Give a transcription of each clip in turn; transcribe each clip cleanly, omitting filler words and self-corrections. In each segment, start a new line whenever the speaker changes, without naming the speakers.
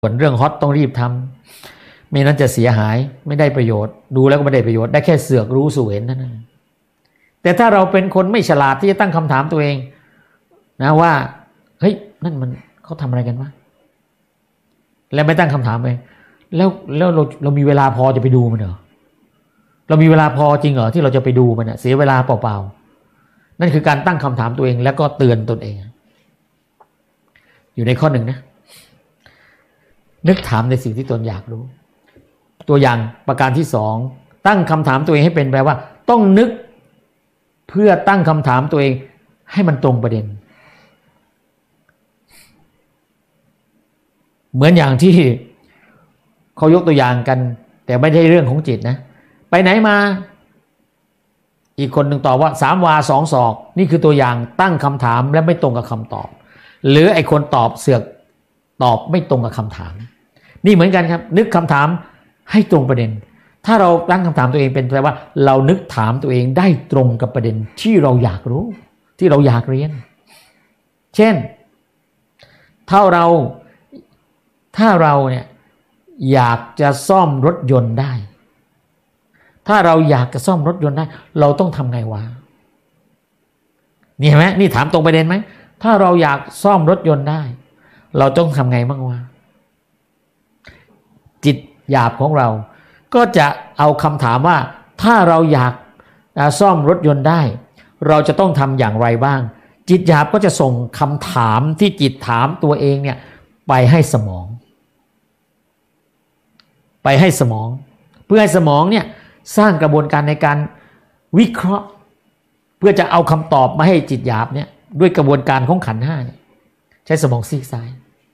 ส่วนเรื่องฮอตต้องรีบทำไม่นั้นจะเสียหายไม่ได้ประโยชน์ดูแล้วก็ไม่ได้ประโยชน์ได้แค่เสือกรู้สู่เห็นเท่านั้นแต่ถ้าเราเป็นคนไม่ฉลาดที่จะตั้งคำถามตัวเองนะว่าเฮ้ยนั่นมันเขาทำอะไรกันวะแล้วไม่ตั้งคำถามเองแล้วเรามีเวลาพอจะไปดูมันเหรอเรามีเวลาพอจริงเหรอที่เราจะไปดูมันเสียเวลาเปล่าๆนั่นคือการตั้งคำถามตัวเองแล้วก็เตือนตนเองอยู่ในข้อหนึ่งนะนึกถามในสิ่งที่ตนอยากรู้ตัวอย่างประการที่สองตั้งคำถามตัวเองให้เป็นแปลว่าต้องนึกเพื่อตั้งคำถามตัวเองให้มันตรงประเด็นเหมือนอย่างที่เขายกตัวอย่างกันแต่ไม่ใช่เรื่องของจิตนะไปไหนมาอีกคนหนึ่งตอบว่า3 วา 2 ศอกนี่คือตัวอย่างตั้งคำถามและไม่ตรงกับคำตอบหรือไอ้คนตอบเสือกตอบไม่ตรงกับคำถามนี่เหมือนกันครับนึกคำถามให้ตรงประเด็นถ้าเราตั้งคำถามตัวเองเป็นแปลว่าเรานึกถามตัวเองได้ตรงกับประเด็นที่เราอยากรู้ที่เราอยากเรียนเช่นถ้าเราเนี่ยอยากจะซ่อมรถยนต์ได้ถ้าเราอยากจะซ่อมรถยนต์ได้เราต้องทำไงวะนี่เห็นไหมนี่ถามตรงประเด็นไหมถ้าเราอยากซ่อมรถยนต์ได้เราต้องทำไงบ้างวะจิตหยาบของเราก็จะเอาคำถามว่าถ้าเราอยากซ่อมรถยนต์ได้เราจะต้องทำอย่างไรบ้างจิตหยาบก็จะส่งคำถามที่จิตถามตัวเองเนี่ยไปให้สมองเพื่อให้สมองเนี่ยสร้างกระบวนการในการวิเคราะห์เพื่อจะเอาคำตอบมาให้จิตหยาบเนี่ยด้วยกระบวนการของขันธ์5เนี่ยใช้สมองซีกซ้าย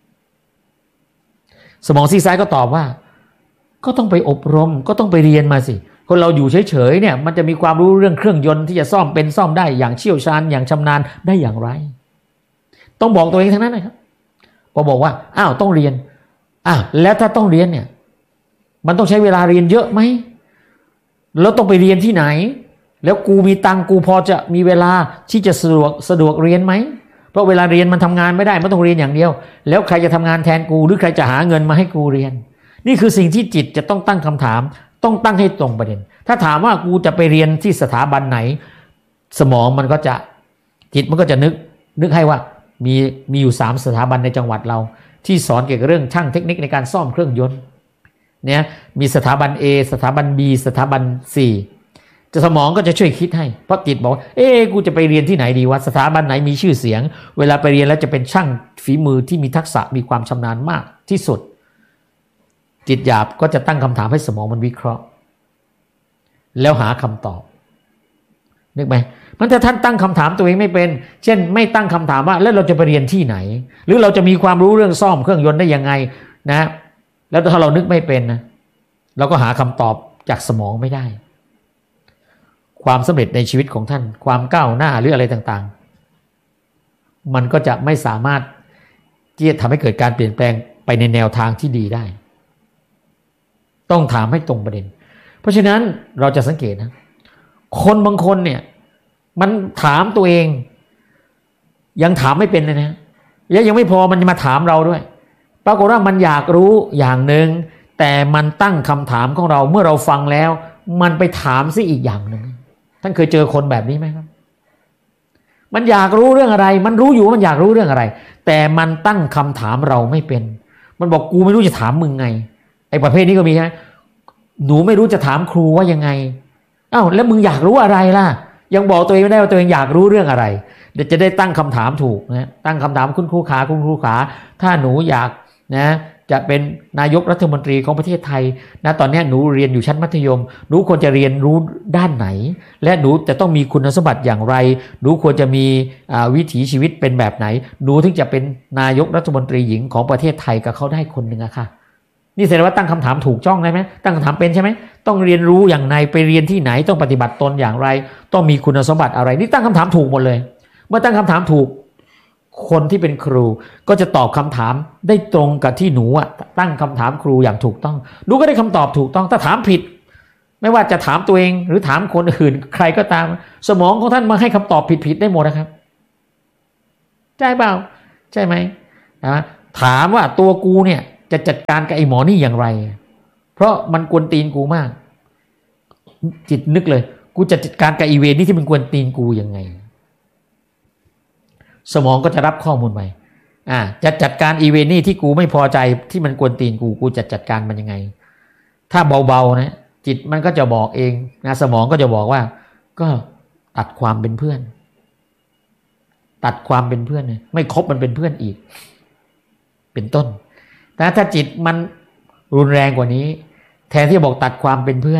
ก็ตอบว่าก็ต้องไปอบรมก็ต้องไปเรียนมาสิคนเราอยู่เฉยๆเนี่ยมันจะมีความรู้เรื่องเครื่องยนต์ที่จะซ่อมเป็นซ่อมได้อย่างเชี่ยวชาญอย่างชำนาญได้อย่างไรต้องบอกตัวเองทั้งนั้นนะครับพอบอกว่าอ้าวต้องเรียนแล้วถ้าต้องเรียนเนี่ยมันต้องใช้เวลาเรียนเยอะไหมแล้วต้องไปเรียนที่ไหนแล้วกูมีตังกูพอจะมีเวลาที่จะสะดวกเรียนไหมเพราะเวลาเรียนมันทำงานไม่ได้มันต้องเรียนอย่างเดียวแล้วใครจะทำงานแทนกูหรือใครจะหาเงินมาให้กูเรียนนี่คือสิ่งที่จิตจะต้องตั้งคำถามต้องตั้งให้ตรงประเด็นถ้าถามว่ากูจะไปเรียนที่สถาบันไหนสมองมันก็จะจิตมันก็จะนึกให้ว่ามีอยู่3สถาบันในจังหวัดเราที่สอนเกี่ยวกับเรื่องช่างเทคนิคในการซ่อมเครื่องยนต์เนี่ยมีสถาบัน A สถาบัน B สถาบัน C จะสมองก็จะช่วยคิดให้เพราะจิตบอกกูจะไปเรียนที่ไหนดีวะสถาบันไหนมีชื่อเสียงเวลาไปเรียนแล้วจะเป็นช่างฝีมือที่มีทักษะมีความชำนาญมากที่สุดจิตหยาบก็จะตั้งคำถามให้สมองมันวิเคราะห์แล้วหาคำตอบนึกไหมมันถ้าท่านตั้งคำถามตัวเองไม่เป็นเช่นไม่ตั้งคำถามว่าแล้วเราจะไปเรียนที่ไหนหรือเราจะมีความรู้เรื่องซ่อมเครื่องยนต์ได้ยังไงนะแล้วถ้าเรานึกไม่เป็นนะเราก็หาคำตอบจากสมองไม่ได้ความสำเร็จในชีวิตของท่านความก้าวหน้าหรืออะไรต่างๆมันก็จะไม่สามารถที่จะทำให้เกิดการเปลี่ยนแปลงไปในแนวทางที่ดีได้ต้องถามให้ตรงประเด็นเพราะฉะนั้นเราจะสังเกตนะคนบางคนเนี่ยมันถามตัวเองยังถามไม่เป็นเลยนะแล้วยังไม่พอมันจะมาถามเราด้วยปรากฏว่ามันอยากรู้อย่างหนึ่งแต่มันตั้งคำถามของเราเมื่อเราฟังแล้วมันไปถามซิอีกอย่างหนึ่งท่านเคยเจอคนแบบนี้ไหมครับมันอยากรู้เรื่องอะไรมันรู้อยู่ว่ามันอยากรู้เรื่องอะไรแต่มันตั้งคำถามเราไม่เป็นมันบอกกูไม่รู้จะถามมึงไงไอ้ประเภทนี้ก็มีใช่ไหมหนูไม่รู้จะถามครูว่ายังไงแล้วมึงอยากรู้อะไรล่ะยังบอกตัวเองไม่ได้ว่าตัวเองอยากรู้เรื่องอะไรเดี๋ยวจะได้ตั้งคำถามถูกนะตั้งคำถามคุณครูขาถ้าหนูอยากนะจะเป็นนายกรัฐมนตรีของประเทศไทยนะตอนนี้หนูเรียนอยู่ชั้นมัธยมหนูควรจะเรียนรู้ด้านไหนและหนูจะต้องมีคุณสมบัติอย่างไรหนูควรจะมีวิถีชีวิตเป็นแบบไหนหนูถึงจะเป็นนายกรัฐมนตรีหญิงของประเทศไทยกับเขาได้คนหนึ่งอะค่ะนี่แสดงว่าตั้งคำถามถูกจ้องได้ไหมตั้งคำถามเป็นใช่ไหมต้องเรียนรู้อย่างไรไปเรียนที่ไหนต้องปฏิบัติตนอย่างไรต้องมีคุณสมบัติอะไรนี่ตั้งคำถามถูกหมดเลยเมื่อตั้งคำถามถูกคนที่เป็นครูก็จะตอบคำถามได้ตรงกับที่หนูตั้งคำถามครูอย่างถูกต้องหนูก็ได้คำตอบถูกต้องถ้าถามผิดไม่ว่าจะถามตัวเองหรือถามคนอื่นใครก็ตามสมองของท่านมาให้คำตอบผิดได้หมดนะครับใช่เปล่าใช่ไหมนะถามว่าตัวกูเนี่ยจะจัดการกับไอ้หมอนี่อย่างไรเพราะมันกวนตีนกูมากจิตนึกเลยกูจะจัดการกับอีเวนนี่ที่มันกวนตีนกูยังไงสมองก็จะรับข้อมูลไปจะจัดการอีเวนนี่ที่กูไม่พอใจที่มันกวนตีนกูจะจัดการมันยังไงถ้าเบาๆนะจิตมันก็จะบอกเองนะสมองก็จะบอกว่าก็ตัดความเป็นเพื่อนตัดความเป็นเพื่อนไม่คบมันเป็นเพื่อนอีกเป็นต้นแต่ถ้าจิตมันรุนแรงกว่านี้แทนที่จะบอกตัดความเป็นเพื่อน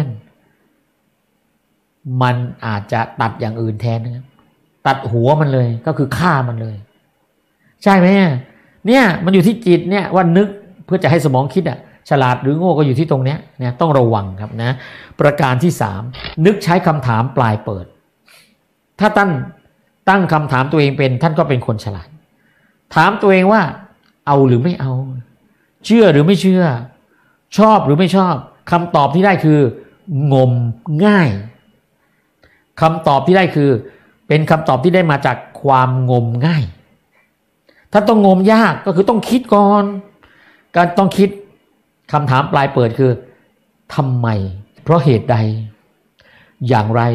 มันอาจจะตัดอย่างอื่นแทนนะตัดหัวมันเลยก็คือฆ่ามันเลยใช่ไหมเนี่ยมันอยู่ที่จิตเนี่ยว่านึกเพื่อจะให้สมองคิดฉลาดหรือโง่ก็อยู่ที่ตรงเนี้ยเนี่ยต้องระวังครับนะประการที่3นึกใช้คำถามปลายเปิดถ้าท่านตั้งคำถามตัวเองเป็นท่านก็เป็นคนฉลาดถามตัวเองว่าเอาหรือไม่เอาเชื่อหรือไม่เชื่อชอบหรือไม่ชอบคำตอบที่ได้คืองมง่ายคำตอบที่ได้คือเป็นคำตอบที่ได้มาจากความงมง่ายถ้าต้องงมยากก็คือต้องคิดก่อนการต้องคิดคำถามปลายเปิดคือทำไมเพราะเหตุใดอย่างไร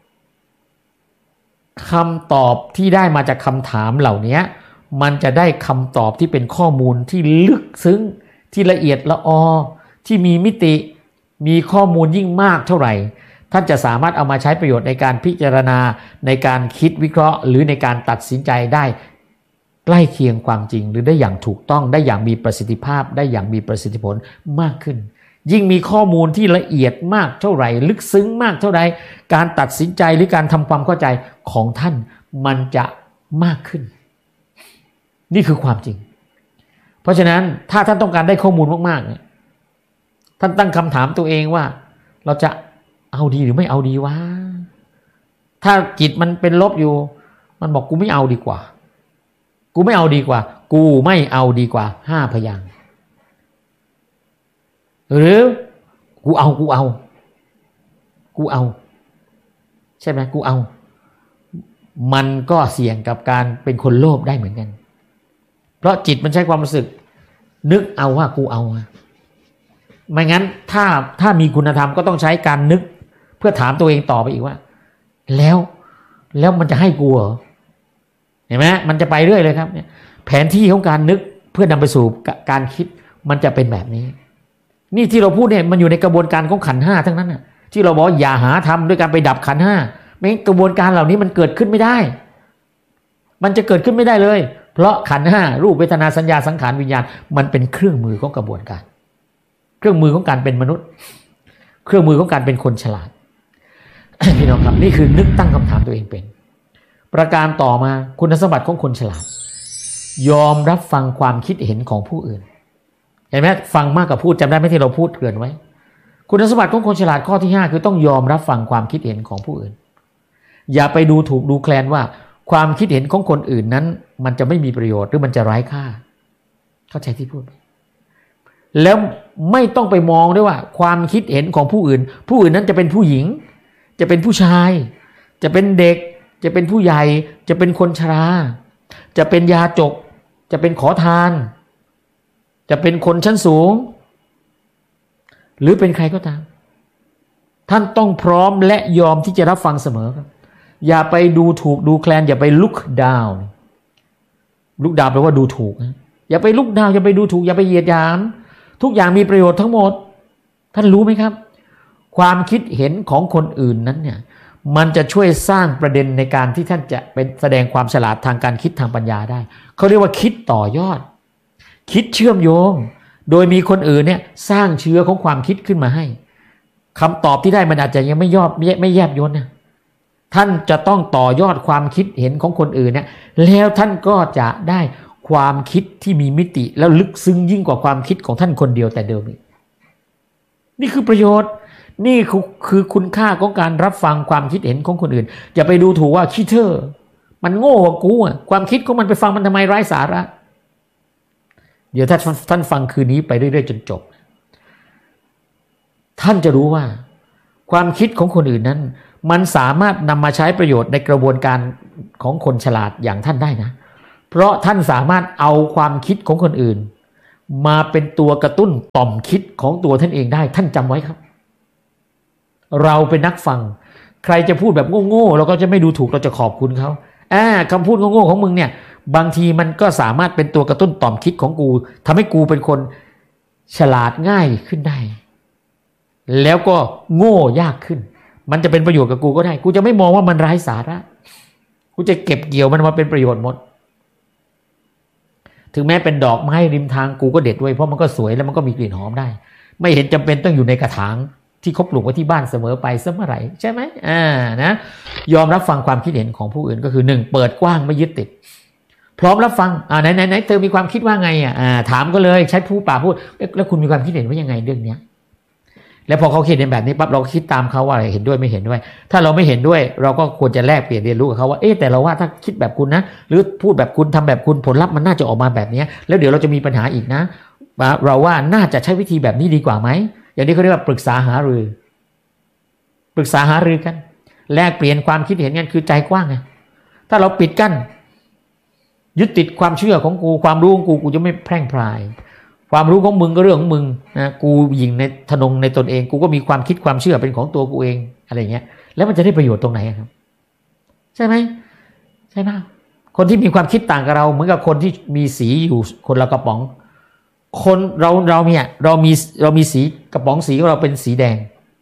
คำตอบที่ได้มาจากคำถามเหล่านี้มันจะได้คำตอบที่เป็นข้อมูลที่ลึกซึ้งที่ละเอียดละออที่มีมิติมีข้อมูลยิ่งมากเท่าไหร่ท่านจะสามารถเอามาใช้ประโยชน์ในการพิจารณาในการคิดวิเคราะห์หรือในการตัดสินใจได้ใกล้เคียงความจริงหรือได้อย่างถูกต้องได้อย่างมีประสิทธิภาพได้อย่างมีประสิทธิผลมากขึ้นยิ่งมีข้อมูลที่ละเอียดมากเท่าไหร่ลึกซึ้งมากเท่าไหร่การตัดสินใจหรือการทำความเข้าใจของท่านมันจะมากขึ้นนี่คือความจริงเพราะฉะนั้นถ้าท่านต้องการได้ข้อมูลมากๆเนี่ยท่านตั้งคำถามตัวเองว่าเราจะเอาดีหรือไม่เอาดีวะถ้าจิตมันเป็นลบอยู่มันบอกกูไม่เอาดีกว่ากูไม่เอาดีกว่ากูไม่เอาดีกว่า5 พยางค์หรือกูเอาใช่ไหมกูเอามันก็เสี่ยงกับการเป็นคนโลภได้เหมือนกันเพราะจิตมันใช้ความรู้สึกนึกเอาว่ากูเอาไม่งั้นถ้ามีคุณธรรมก็ต้องใช้การนึกเพื่อถามตัวเองต่อไปอีกว่าแล้วมันจะให้กูเหรอเห็นไหมมันจะไปเรื่อยเลยครับเนี่ยแผนที่ของการนึกเพื่อนำไปสู่การคิดมันจะเป็นแบบนี้นี่ที่เราพูดเนี่ยมันอยู่ในกระบวนการของขันธ์5ทั้งนั้นน่ะที่เราบอกอย่าหาทำด้วยการไปดับขันธ์5ไม่งั้นกระบวนการเหล่านี้มันเกิดขึ้นไม่ได้มันจะเกิดขึ้นไม่ได้เลยเพราะขันธ์5รูปเวทนาสัญญาสังขารวิญญาณมันเป็นเครื่องมือของกระบวนการเครื่องมือของการเป็นมนุษย์เครื่องมือของการเป็นคนฉลาด พี่น้องครับนี่คือนึกตั้งคำถามตัวเองเป็นประการต่อมาคุณสมบัติของคนฉลาดยอมรับฟังความคิดเห็นของผู้อื่นเห็นไหมฟังมากกว่าพูดจำได้ไหมที่เราพูดเกริ่นไว้คุณสมบัติของคนฉลาดข้อที่5คือต้องยอมรับฟังความคิดเห็นของผู้อื่นอย่าไปดูถูกดูแคลนว่าความคิดเห็นของคนอื่นนั้นมันจะไม่มีประโยชน์หรือมันจะไร้ค่าเข้าใจที่พูดแล้วไม่ต้องไปมองด้วยว่าความคิดเห็นของผู้อื่นนั้นจะเป็นผู้หญิงจะเป็นผู้ชายจะเป็นเด็กจะเป็นผู้ใหญ่จะเป็นคนชราจะเป็นยาจกจะเป็นขอทานจะเป็นคนชั้นสูงหรือเป็นใครก็ตามท่านต้องพร้อมและยอมที่จะรับฟังเสมอครับอย่าไปดูถูกดูแคลนอย่าไปลุกดาวแปลว่าดูถูกนะอย่าไปลุกดาวอย่าไปดูถูกอย่าไปเหยียดหยามทุกอย่างมีประโยชน์ทั้งหมดท่านรู้ไหมครับความคิดเห็นของคนอื่นนั้นเนี่ยมันจะช่วยสร้างประเด็นในการที่ท่านจะเป็นแสดงความฉลาดทางการคิดทางปัญญาได้เขาเรียกว่าคิดต่อยอดคิดเชื่อมโยงโดยมีคนอื่นเนี่ยสร้างเชื้อของความคิดขึ้นมาให้คำตอบที่ได้มันอาจจะยังไม่แยบยลนะท่านจะต้องต่อยอดความคิดเห็นของคนอื่นเนี่ยแล้วท่านก็จะได้ความคิดที่มีมิติแล้วลึกซึ้งยิ่งกว่าความคิดของท่านคนเดียวแต่เดิมนี่คือประโยชน์นี่คือคุณค่าของการรับฟังความคิดเห็นของคนอื่นอย่าไปดูถูกว่าคิดเธอมันโง่กว่ากูความคิดของมันไปฟังมันทำไมไร้สาระเดี๋ยวถ้าท่านฟังคืนนี้ไปเรื่อยๆจนจบท่านจะรู้ว่าความคิดของคนอื่นนั้นมันสามารถนำมาใช้ประโยชน์ในกระบวนการของคนฉลาดอย่างท่านได้นะเพราะท่านสามารถเอาความคิดของคนอื่นมาเป็นตัวกระตุ้นต่อมคิดของตัวท่านเองได้ท่านจำไว้ครับเราเป็นนักฟังใครจะพูดแบบโง่ๆเราก็จะไม่ดูถูกเราจะขอบคุณเขาคำพูดโง่ๆของมึงเนี่ยบางทีมันก็สามารถเป็นตัวกระตุ้นต่อมคิดของกูทำให้กูเป็นคนฉลาดง่ายขึ้นได้แล้วก็โง่ยากขึ้นมันจะเป็นประโยชน์กับกูก็ได้กูจะไม่มองว่ามันไร้สาระกูจะเก็บเกี่ยวมันมาเป็นประโยชน์หมดถึงแม้เป็นดอกไม้ริมทางกูก็เด็ดไว้เพราะมันก็สวยแล้วมันก็มีกลิ่นหอมได้ไม่เห็นจำเป็นต้องอยู่ในกระถางที่เขาปลูกไว้ที่บ้านเสมอไปเสมอไหร่ใช่ไหมนะยอมรับฟังความคิดเห็นของผู้อื่นก็คือ1เปิดกว้างไม่ยึดติดพร้อมรับฟังไหนเธอมีความคิดว่าไงถามก็เลยใช้ผู้ป่าพูดแล้วคุณมีความคิดเห็นว่ายังไงเรื่องเนี้ยแล้วพอเขาคิดเห็นแบบนี้ปั๊บเราคิดตามเขาว่าเห็นด้วยไม่เห็นด้วยถ้าเราไม่เห็นด้วยเราก็ควรจะแลกเปลี่ยนเรียนรู้กับเขาว่าแต่เราว่าถ้าคิดแบบคุณนะหรือพูดแบบคุณทำแบบคุณผลลัพธ์มันน่าจะออกมาแบบนี้แล้วเดี๋ยวเราจะมีปัญหาอีกนะเราว่าน่าจะใช้วิธีแบบนี้ดีกว่าไหมอย่างนี้เขาเรียกว่าปรึกษาหารือกันแลกเปลี่ยนความคิดเห็นกันคือใจกว้างไงถ้าเราปิดกั้นยึดติดความเชื่อของกูความรู้ของกูจะไม่แพร่งพรายความรู้ของมึงก็เรื่องของมึงนะกูยิงในทนงในตนเองกูก็มีความคิดความเชื่อเป็นของตัวกูเองอะไรเงี้ยแล้วมันจะได้ประโยชน์ตรงไหนครับใช่ไหมคนที่มีความคิดต่างกับเราเหมือนกับคนที่มีสีอยู่คนละกระป๋องคนเรามีสีกระป๋องสีของเราเป็นสีแดง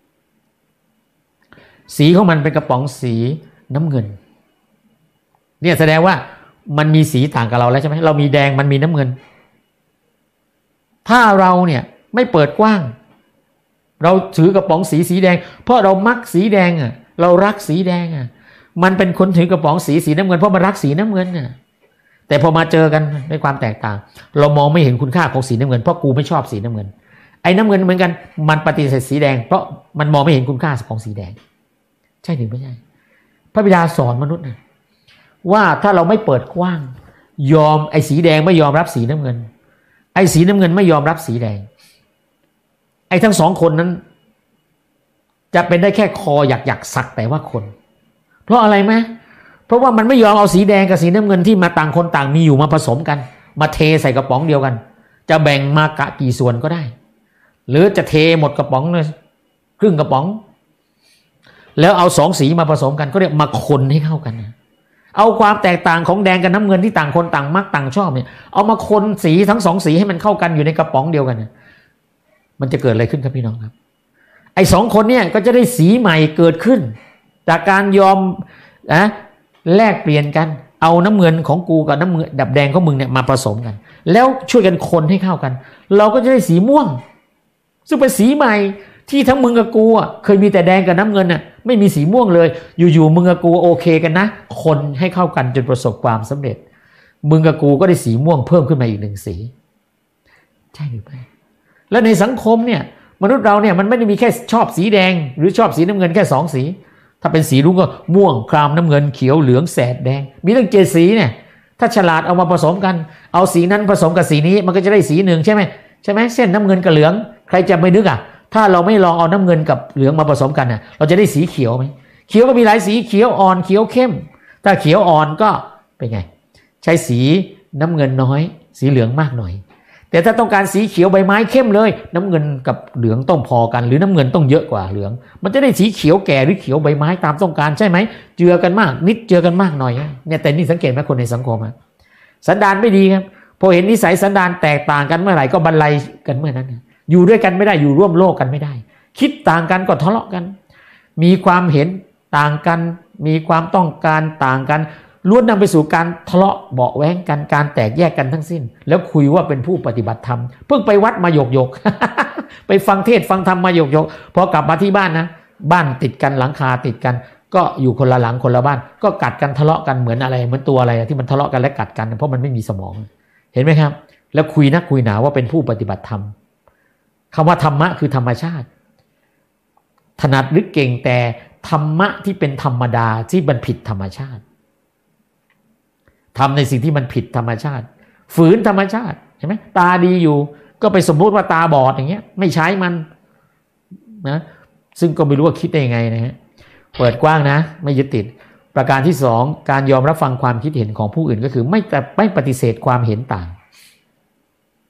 สีของมันเป็นกระป๋องสีน้ำเงินเนี่ยแสดงว่ามันมีสีต่างกับเราแล้วใช่ไหมเรามีแดงมันมีน้ำเงินถ้าเราเนี่ยไม่เปิดกว้างเราถือกระป๋องสีแดงเพราะเรามักสีแดงเรารักสีแดงมันเป็นคนถือกระป๋องสีน้ำเงินเพราะมันรักสีน้ำเงินแต่พอมาเจอกันในความแตกต่างเรามองไม่เห็นคุณค่าของสีน้ำเงินเพราะกูไม่ชอบสีน้ำเงินไอ้น้ำเงินเหมือนกันมันปฏิเสธสีแดงเพราะมันมองไม่เห็นคุณค่าของสีแดงใช่หรือไม่ใช่พระบิดาสอนมนุษย์ว่าถ้าเราไม่เปิดกว้างยอมไอ้สีแดงไม่ยอมรับสีน้ำเงินไอ้สีน้ำเงินไม่ยอมรับสีแดงไอ้ทั้งสองคนนั้นจะเป็นได้แค่คออยากสักแต่ว่าคนเพราะอะไรไหมเพราะว่ามันไม่ยอมเอาสีแดงกับสีน้ำเงินที่มาต่างคนต่างมีอยู่มาผสมกันมาเทใส่กระป๋องเดียวกันจะแบ่งมากะกี่ส่วนก็ได้หรือจะเทหมดกระป๋องเลยครึ่งกระป๋องแล้วเอาสองสีมาผสมกันก็เรียกมาคนให้เข้ากันเอาความแตกต่างของแดงกับน้ำเงินที่ต่างคนต่างมักต่างชอบเนี่ยเอามาคนสีทั้งสองสีให้มันเข้ากันอยู่ในกระป๋องเดียวกันมันจะเกิดอะไรขึ้นครับพี่น้องครับไอ้สองคนเนี่ยก็จะได้สีใหม่เกิดขึ้นจากการยอมแลกเปลี่ยนกันเอาน้ำเงินของกูกับน้ำเงินดับแดงของมึงเนี่ยมาผสมกันแล้วช่วยกันคนให้เข้ากันเราก็จะได้สีม่วงซึ่งเป็นสีใหม่ที่ทั้งมึงกับกูเคยมีแต่แดงกับน้ำเงินไม่มีสีม่วงเลยอยู่ๆมึงกับกูโอเคกันนะคนให้เข้ากันจนประสบความสำเร็จมึงกับกูก็ได้สีม่วงเพิ่มขึ้นมาอีกหนึ่งสีใช่หรือไม่แล้วในสังคมเนี่ยมนุษย์เราเนี่ยมันไม่ได้มีแค่ชอบสีแดงหรือชอบสีน้ำเงินแค่สองสีถ้าเป็นสีรุ้งก็ม่วงครามน้ำเงินเขียวเหลืองแสดแดงมีตั้ง7สีเนี่ยถ้าฉลาดเอามาผสมกันเอาสีนั้นผสมกับสีนี้มันก็จะได้สีหนึ่งใช่ไหมเส้นน้ำเงินกับเหลืองใครจะไม่นึกถ้าเราไม่ลองเอาน้ำเงินกับเหลืองมาผสมกันเราจะได้สีเขียวไหมเขียวก็มีหลายสีเขียวอ่อนเขียวเข้มถ้าเขียวอ่อนก็เป็นไงใช้สีน้ำเงินน้อยสีเหลืองมากหน่อยแต่ถ้าต้องการสีเขียวใบไม้เข้มเลยน้ำเงินกับเหลืองต้องพอกันหรือน้ำเงินต้องเยอะกว่าเหลืองมันจะได้สีเขียวแก่หรือเขียวใบไม้ตามต้องการใช่ไหมเจือกันมากนิดเจือกันมากหน่อยเนี่ยแต่นี่สังเกตไหมคนในสังคมสันดานไม่ดีครับพอเห็นนิสัยสันดานแตกต่างกันเมื่อไหร่ก็บรรลัยกันเมื่อนั้นอยู่ด้วยกันไม่ได้อยู่ร่วมโลกกันไม่ได้คิดต่างกันก็ทะเลาะกันมีความเห็นต่างกันมีความต้องการต่างกันล้วนนำไปสู่การทะเลาะเบาะแว้งกันการแตกแยกกันทั้งสิ้นแล้วคุยว่าเป็นผู้ปฏิบัติธรรมเพิ่งไปวัดมาหยก ไปฟังเทศฟังธรรมมาหยกพอกลับมาที่บ้านนะบ้านติดกันหลังคาติดกันก็อยู่คนละหลังคนละบ้านก็กัดกันทะเลาะกันเหมือนอะไรเหมือนตัวอะไรที่มันทะเลาะกันและกัดกันเพราะมันไม่มีสมองเห็นไหมครับแล้วคุยนักคุยหนาว่าเป็นผู้ปฏิบัติธรรมคำว่าธรรมะคือธรรมชาติถนัดหรือเก่งแต่ธรรมะที่เป็นธรรมดาที่มันผิดธรรมชาติทำในสิ่งที่มันผิดธรรมชาติฝืนธรรมชาติเห็นไหมตาดีอยู่ก็ไปสมมติว่าตาบอดอย่างเงี้ยไม่ใช้มันนะซึ่งก็ไม่รู้ว่าคิดได้ยังไงนะฮะเปิดกว้างนะไม่ยึดติดประการที่2การยอมรับฟังความคิดเห็นของผู้อื่นก็คือไม่ปฏิเสธความเห็นต่าง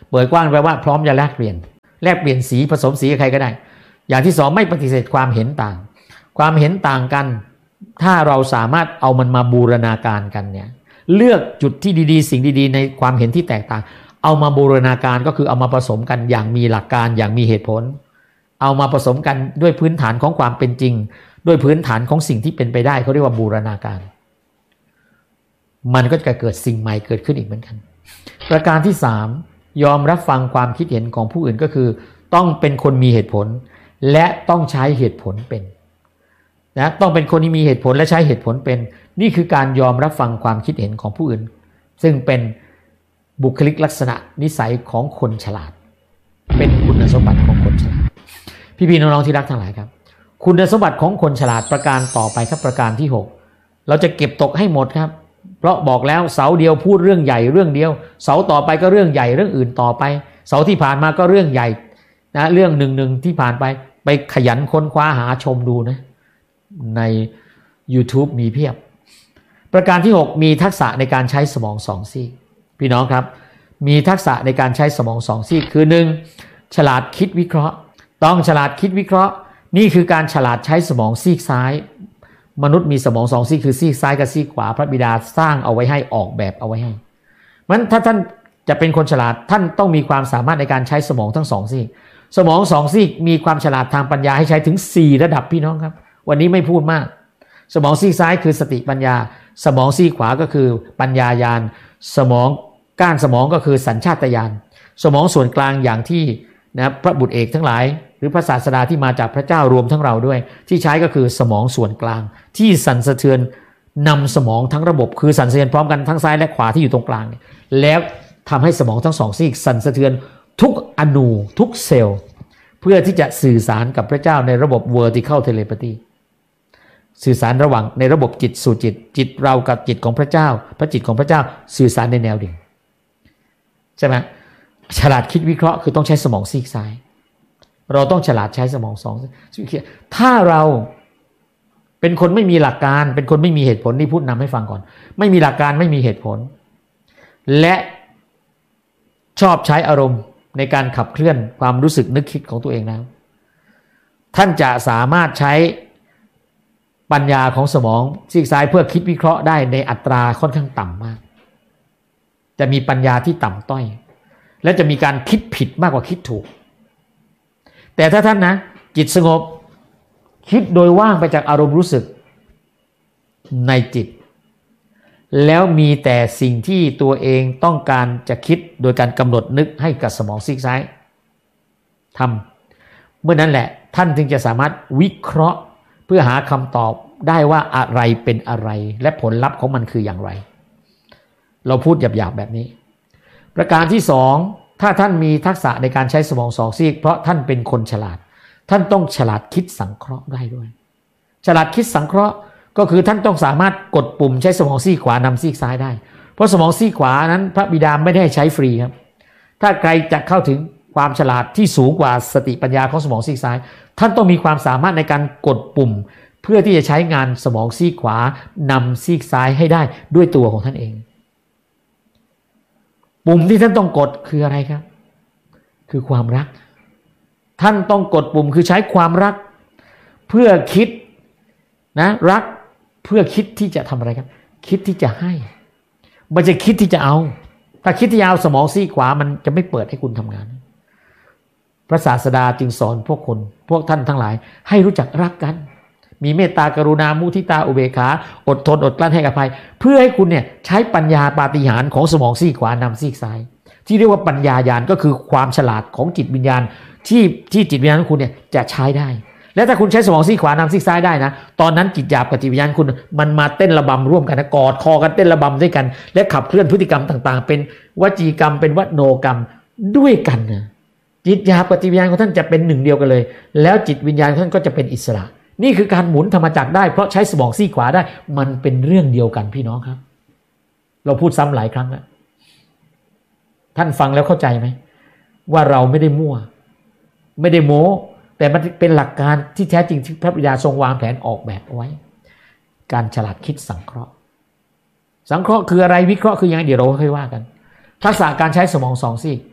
เปิดกว้างแปลว่าพร้อมจะแลกเปลี่ยนสีผสมสีกับใครก็ได้อย่างที่สองไม่ปฏิเสธความเห็นต่างความเห็นต่างกันถ้าเราสามารถเอามันมาบูรณาการกันเนี่ยเลือกจุดที่ดีๆสิ่งดีๆในความเห็นที่แตกต่างเอามาบูรณาการก็คือเอามาผสมกันอย่างมีหลักการอย่างมีเหตุผลเอามาผสมกันด้วยพื้นฐานของความเป็นจริงด้วยพื้นฐานของสิ่งที่เป็นไปได้เขาเรียกว่าบูรณาการมันก็จะเกิดสิ่งใหม่เกิดขึ้นอีกเหมือนกันประการที่3ยอมรับฟังความคิดเห็นของผู้อื่นก็คือต้องเป็นคนมีเหตุผลและต้องใช้เหตุผลเป็นนะต้องเป็นคนที่มีเหตุผลและใช้เหตุผลเป็นนี่คือการยอมรับฟังความคิดเห็นของผู้อื่นซึ่งเป็นบุคลิกลักษณะนิสัยของคนฉลาดเป็นคุณสมบัติของคนฉลาดพี่ๆน้องๆที่รักทั้งหลายครับคุณสมบัติของคนฉลาดประการต่อไปครับประการที่6เราจะเก็บตกให้หมดครับเพราะบอกแล้วเสาเดียวพูดเรื่องใหญ่เรื่องเดียวเสาต่อไปก็เรื่องใหญ่เรื่องอื่นต่อไปเสาที่ผ่านมาก็เรื่องใหญ่นะเรื่องหนึ่งที่ผ่านไปขยันค้นคว้าหาชมดูนะใน YouTube มีเพียบประการที่6มีทักษะในการใช้สมอง2ซีกพี่น้องครับมีทักษะในการใช้สมอง2ซีกคือ1ฉลาดคิดวิเคราะห์ต้องฉลาดคิดวิเคราะห์นี่คือการฉลาดใช้สมองซีกซ้ายมนุษย์มีสมอง2ซีกคือซีกซ้ายกับซีกขวาพระบิดาสร้างเอาไว้ให้ออกแบบเอาไว้ให้งั้นถ้าท่านจะเป็นคนฉลาดท่านต้องมีความสามารถในการใช้สมองทั้ง2ซีกสมอง2ซีกมีความฉลาดทางปัญญาให้ใช้ถึง4ระดับพี่น้องครับวันนี้ไม่พูดมากสมองซีกซ้ายคือสติปัญญาสมองซีกขวาก็คือปัญญาญาณสมองก้านสมองก็คือสัญชาตญาณสมองส่วนกลางอย่างที่นะพระบุตรเอกทั้งหลายหรือพระศาสดาที่มาจากพระเจ้ารวมทั้งเราด้วยที่ใช้ก็คือสมองส่วนกลางที่สั่นสะเทือนนำสมองทั้งระบบคือสั่นสะเทือนพร้อมกันทั้งซ้ายและขวาที่อยู่ตรงกลางแล้วทำให้สมองทั้ง2ซีกสั่นสะเทือนทุกอนูทุกเซลล์เพื่อที่จะสื่อสารกับพระเจ้าในระบบ vertical telepathy สื่อสารระหว่างในระบบจิตสู่จิตจิตเรากับจิตของพระเจ้าพระจิตของพระเจ้าสื่อสารในแนวดิ่งใช่ไหมฉลาดคิดวิเคราะห์คือต้องใช้สมองซีกซ้ายเราต้องฉลาดใช้สมอง2ถ้าเราเป็นคนไม่มีหลักการเป็นคนไม่มีเหตุผลนี่พูดนำให้ฟังก่อนไม่มีหลักการไม่มีเหตุผลและชอบใช้อารมณ์ในการขับเคลื่อนความรู้สึกนึกคิดของตัวเองแล้วท่านจะสามารถใช้ปัญญาของสมองซีกซ้ายเพื่อคิดวิเคราะห์ได้ในอัตราค่อนข้างต่ำมากจะมีปัญญาที่ต่ำต้อยและจะมีการคิดผิดมากกว่าคิดถูกแต่ถ้าท่านนะจิตสงบคิดโดยว่างไปจากอารมณ์รู้สึกในจิตแล้วมีแต่สิ่งที่ตัวเองต้องการจะคิดโดยการกำหนดนึกให้กับสมองซีกซ้ายทำเมื่อนั้นแหละท่านจึงจะสามารถวิเคราะห์เพื่อหาคำตอบได้ว่าอะไรเป็นอะไรและผลลัพธ์ของมันคืออย่างไรเราพูดหยาบๆแบบนี้ประการที่2ถ้าท่านมีทักษะในการใช้สมอง2ซีกเพราะท่านเป็นคนฉลาดท่านต้องฉลาดคิดสังเคราะห์ได้ด้วยฉลาดคิดสังเคราะห์ก็คือท่านต้องสามารถกดปุ่มใช้สมองซีกขวานำซีกซ้ายได้เพราะสมองซีกขวานั้นพระบิดาไม่ได้ใช้ฟรีครับถ้าใครจะเข้าถึงความฉลาดที่สูงกว่าสติปัญญาของสมองซีกซ้ายท่านต้องมีความสามารถในการกดปุ่มเพื่อที่จะใช้งานสมองซีกขวานำซีกซ้ายให้ได้ด้วยตัวของท่านเองปุ่มที่ท่านต้องกดคืออะไรครับคือความรักท่านต้องกดปุ่มคือใช้ความรักเพื่อคิดนะรักเพื่อคิดที่จะทำอะไรครับคิดที่จะให้ไม่ใช่คิดที่จะเอาถ้าคิดที่จะเอาสมองซีกขวามันจะไม่เปิดให้คุณทำงานพระศาสดาจึงสอนพวกท่านทั้งหลายให้รู้จักรักกันมีเมตตากรุณามุทิตาอุเบกขาอดทนอดกลั้นให้อภัยเพื่อให้คุณเนี่ยใช้ปัญญาปาฏิหาริย์ของสมองซีกขวานำซีกซ้ายที่เรียกว่าปัญญาญาณก็คือความฉลาดของจิตวิญญาณที่จิตวิญญาณของคุณเนี่ยจะใช้ได้และถ้าคุณใช้สมองซีกขวานำซีกซ้ายได้นะตอนนั้นจิตหยาบกับจิตวิญญาณคุณมันมาเต้นระบำร่วมกันนะกอดคอกันเต้นระบำด้วยกันและขับเคลื่อนพฤติกรรมต่างๆเป็นวจีกรรมเป็นวโนกรรมด้วยกันนะจิตหยาบกับจิตวิญญาณของท่านจะเป็นหนึ่งเดียวกันเลยแล้วจิตวิญญาณของท่านก็จะเป็นอิสระนี่คือการหมุนธรรมจักรได้เพราะใช้สมองซีกขวาได้มันเป็นเรื่องเดียวกันพี่น้องครับเราพูดซ้ำหลายครั้งแล้วท่านฟังแล้วเข้าใจไหมว่าเราไม่ได้มั่วไม่ได้โม้แต่มันเป็นหลักการที่แท้จริงที่พระบิดาทรงวางแผนออกแบบเอาไว้การฉลาดคิดสังเคราะห์คืออะไรวิเคราะห์คือยังไงเดี๋ยวเราค่อยว่ากันทักษะการใช้สมอง2ซีก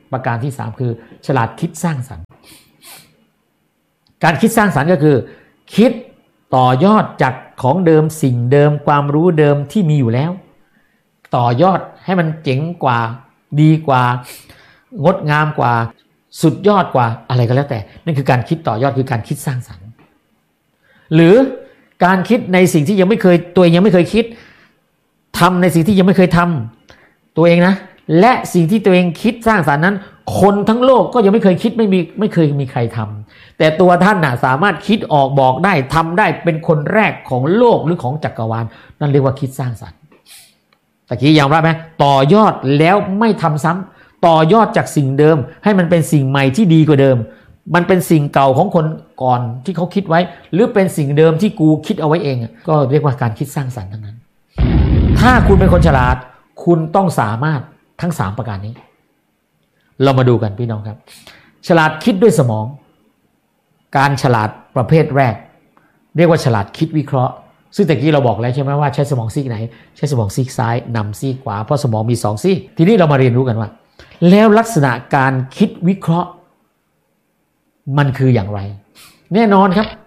ประการที่3คือฉลาดคิดสร้างสรรค์การคิดสร้างสรรค์ก็คือคิดต่อยอดจากของเดิมสิ่งเดิมความรู้เดิมที่มีอยู่แล้วต่อยอดให้มันเจ๋งกว่าดีกว่างดงามกว่าสุดยอดกว่าอะไรก็แล้วแต่นั่นคือการคิดต่อยอดคือการคิดสร้างสรรค์หรือการคิดในสิ่งที่ยังไม่เคยตัวเองยังไม่เคยคิดทำในสิ่งที่ยังไม่เคยทำตัวเองนะและสิ่งที่ตัวเองคิดสร้างสรรค์นั้นคนทั้งโลกก็ยังไม่เคยคิดไม่เคยมีใครทำแต่ตัวท่านน่ะสามารถคิดออกบอกได้ทำได้เป็นคนแรกของโลกหรือของจักรวาลนั่นเรียกว่าคิดสร้างสรรค์ตะกี้ยอมรับไหมต่อยอดแล้วไม่ทำซ้ำต่อยอดจากสิ่งเดิมให้มันเป็นสิ่งใหม่ที่ดีกว่าเดิมมันเป็นสิ่งเก่าของคนก่อนที่เขาคิดไว้หรือเป็นสิ่งเดิมที่กูคิดเอาไว้เองก็เรียกว่าการคิดสร้างสรรค์ทั้งนั้นถ้าคุณเป็นคนฉลาดคุณต้องสามารถทั้ง3ประการนี้เรามาดูกันพี่น้องครับฉลาดคิดด้วยสมองการฉลาดประเภทแรกเรียกว่าฉลาดคิดวิเคราะห์ซึ่งตะกี้เราบอกแล้วใช่ไหมว่าใช้สมองซีกไหนใช้สมองซีกซ้ายนำซีกขวาเพราะสมองมี2ซีกทีนี้เรามาเรียนรู้กันว่าแล้วลักษณะการคิดวิเคราะห์มันคืออย่างไรแน่นอนครับ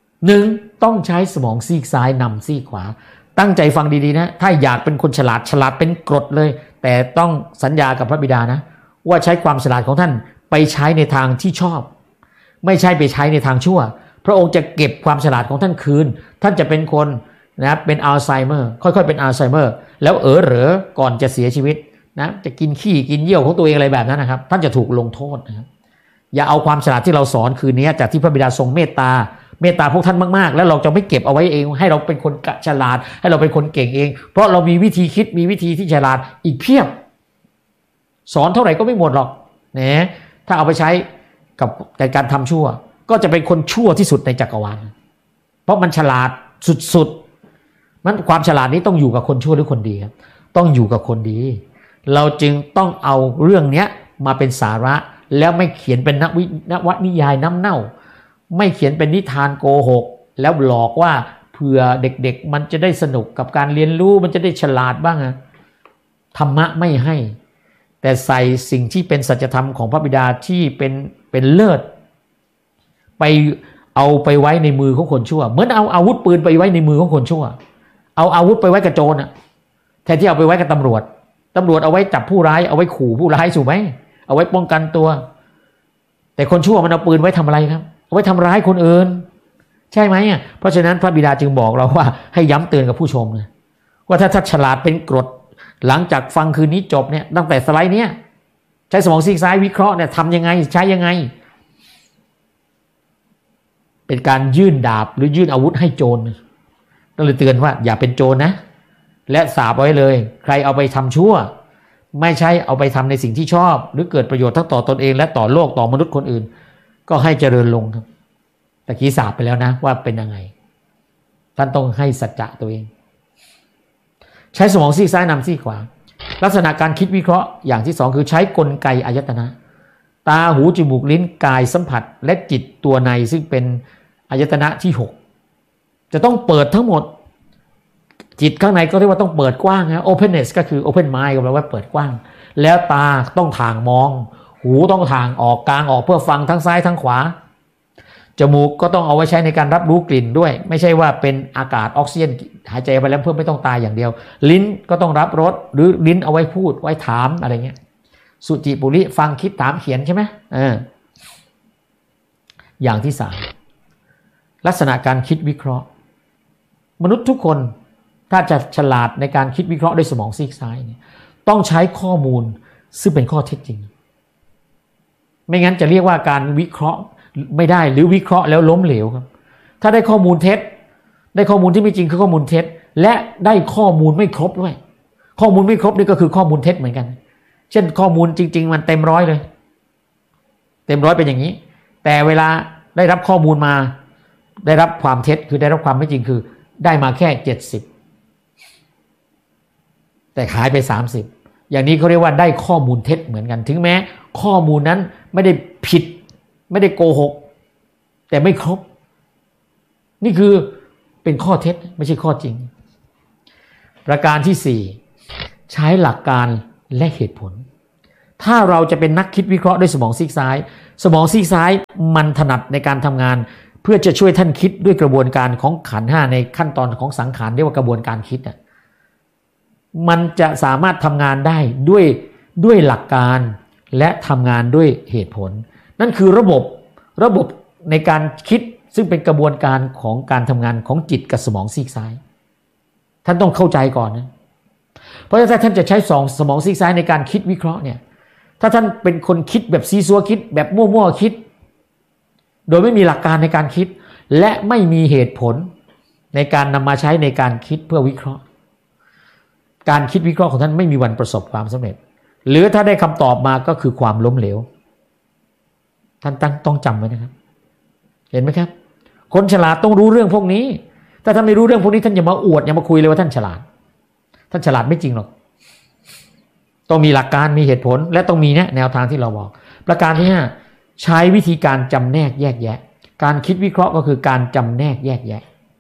1ต้องใช้สมองซีกซ้ายนำซีกขวาตั้งใจฟังดีๆนะถ้าอยากเป็นคนฉลาดเป็นกรดเลยแต่ต้องสัญญากับพระบิดานะว่าใช้ความฉลาดของท่านไปใช้ในทางที่ชอบไม่ใช่ไปใช้ในทางชั่วพระองค์จะเก็บความฉลาดของท่านคืนท่านจะเป็นคนนะเป็นอัลไซเมอร์ค่อยๆเป็นอัลไซเมอร์แล้วเหรอก่อนจะเสียชีวิตนะจะกินขี้กินเยี่ยวของตัวเองอะไรแบบนั้นนะครับท่านจะถูกลงโทษนะครับอย่าเอาความฉลาดที่เราสอนคืนนี้จากที่พระบิดาทรงเมตตาพวกท่านมากๆแล้วเราจะไม่เก็บเอาไว้เองให้เราเป็นคนฉลาดให้เราเป็นคนเก่งเองเพราะเรามีวิธีคิดมีวิธีที่ฉลาดอีกเพียบสอนเท่าไหร่ก็ไม่หมดหรอกนะถ้าเอาไปใช้กับการทำชั่วก็จะเป็นคนชั่วที่สุดในจักรวาลเพราะมันฉลาดสุดๆมันความฉลาดนี้ต้องอยู่กับคนชั่วหรือคนดีครับต้องอยู่กับคนดีเราจึงต้องเอาเรื่องนี้มาเป็นสาระแล้วไม่เขียนเป็นนวนิยายน้ำเน่าไม่เขียนเป็นนิทานโกหกแล้วหลอกว่าเผื่อเด็กๆมันจะได้สนุกกับการเรียนรู้มันจะได้ฉลาดบ้างนะธรรมะไม่ให้แต่ใส่สิ่งที่เป็นสัจธรรมของพระบิดาที่เป็นเลิศไปเอาไปไว้ในมือของคนชั่วเหมือนเอาอาวุธปืนไปไว้ในมือของคนชั่วเอาอาวุธไปไว้กับโจรแทนที่เอาไปไว้กับตำรวจเอาไว้จับผู้ร้ายเอาไว้ขู่ผู้ร้ายถูกไหมเอาไว้ป้องกันตัวแต่คนชั่วมันเอาปืนไว้ทำอะไรครับเอาไว้ทำร้ายคนอื่นใช่ไหมเพราะฉะนั้นพระบิดาจึงบอกเราว่าให้ย้ำเตือนกับผู้ชมนะว่าถ้าฉลาดเป็นกรดหลังจากฟังคืนนี้จบเนี่ยตั้งแต่สไลด์เนี้ยใช้สมองซีกซ้ายวิเคราะห์เนี่ยทำยังไงใช้ยังไงเป็นการยื่นดาบหรือยื่นอาวุธให้โจรก็เลยเตือนว่าอย่าเป็นโจรนะและสาบไว้เลยใครเอาไปทำชั่วไม่ใช่เอาไปทำในสิ่งที่ชอบหรือเกิดประโยชน์ทั้งต่อตนเองและต่อโลกต่อมนุษย์คนอื่นก็ให้เจริญลงครับตะกี้สาบไปแล้วนะว่าเป็นยังไงท่านต้องให้สัจจะตัวเองใช้สมองซีกซ้ายนำซีกขวาลักษณะการคิดวิเคราะห์อย่างที่2คือใช้กลไกอายตนะตาหูจมูกลิ้นกายสัมผัสและจิตตัวในซึ่งเป็นอายตนะที่6จะต้องเปิดทั้งหมดจิตข้างในก็เรียกว่าต้องเปิดกว้างนะ openness ก็คือ open mind ก็แปลว่าเปิดกว้างแล้วตาต้องถ่างมองหูต้องถ่างออกกลางออกเพื่อฟังทั้งซ้ายทั้งขวาจมูกก็ต้องเอาไว้ใช้ในการรับรู้กลิ่นด้วยไม่ใช่ว่าเป็นอากาศออกซิเจนหายใจไปแล้วเพื่อไม่ต้องตายอย่างเดียวลิ้นก็ต้องรับรสหรือลิ้นเอาไว้พูดไว้ถามอะไรเงี้ยสุจิปุริฟังคิดถามเขียนใช่ไหมอย่างที่3ลักษณะการคิดวิเคราะห์มนุษย์ทุกคนถ้าจะฉลาดในการคิดวิเคราะห์ด้วยสมองซีกซ้ายเนี่ยต้องใช้ข้อมูลซึ่งเป็นข้อเท็จจริงไม่งั้นจะเรียกว่าการวิเคราะห์ไม่ได้หรือวิเคราะห์แล้วล้มเหลวครับถ้าได้ข้อมูลเท็จได้ข้อมูลที่ไม่จริงคือข้อมูลเท็จและได้ข้อมูลไม่ครบด้วยข้อมูลไม่ครบนี่ก็คือข้อมูลเท็จเหมือนกันเช่นข้อมูลจริงๆมันเต็มร้อยเลยเต็มร้อยเป็นอย่างนี้แต่เวลาได้รับข้อมูลมาได้รับความเท็จคือได้รับความไม่จริงคือได้มาแค่70แต่ขายไป30อย่างนี้เขาเรียกว่าได้ข้อมูลเท็จเหมือนกันถึงแม้ข้อมูลนั้นไม่ได้ผิดไม่ได้โกหกแต่ไม่ครบนี่คือเป็นข้อเท็จไม่ใช่ข้อจริงประการที่4ใช้หลักการและเหตุผลถ้าเราจะเป็นนักคิดวิเคราะห์ด้วยสมองซีกซ้ายสมองซีกซ้ายมันถนัดในการทำงานเพื่อจะช่วยท่านคิดด้วยกระบวนการของขันธ์ห้าในขั้นตอนของสังขารเรียกว่ากระบวนการคิดมันจะสามารถทำงานได้ด้วยหลักการและทำงานด้วยเหตุผลนั่นคือระบบในการคิดซึ่งเป็นกระบวนการของการทำงานของจิตกับสมองซีกซ้ายท่านต้องเข้าใจก่อนนะเพราะถ้าท่านจะใช้สมองซีกซ้ายในการคิดวิเคราะห์เนี่ยถ้าท่านเป็นคนคิดแบบซีซัวคิดแบบมั่วๆคิดโดยไม่มีหลักการในการคิดและไม่มีเหตุผลในการนำมาใช้ในการคิดเพื่อวิเคราะห์การคิดวิเคราะห์ของท่านไม่มีวันประสบความสำเร็จหรือถ้าได้คำตอบมาก็คือความล้มเหลวท่านต้องจำไว้นะครับเห็นไหมครับคนฉลาดต้องรู้เรื่องพวกนี้ถ้าท่านไม่รู้เรื่องพวกนี้ท่านอย่ามาอวดอย่ามาคุยเลยว่าท่านฉลาดไม่จริงหรอกต้องมีหลักการมีเหตุผลและต้องมีแนวทางที่เราบอกประการที่5ใช้วิธีการจำแนกแยกแยะการคิดวิเคราะห์ก็คือการจำแนกแยกแยะ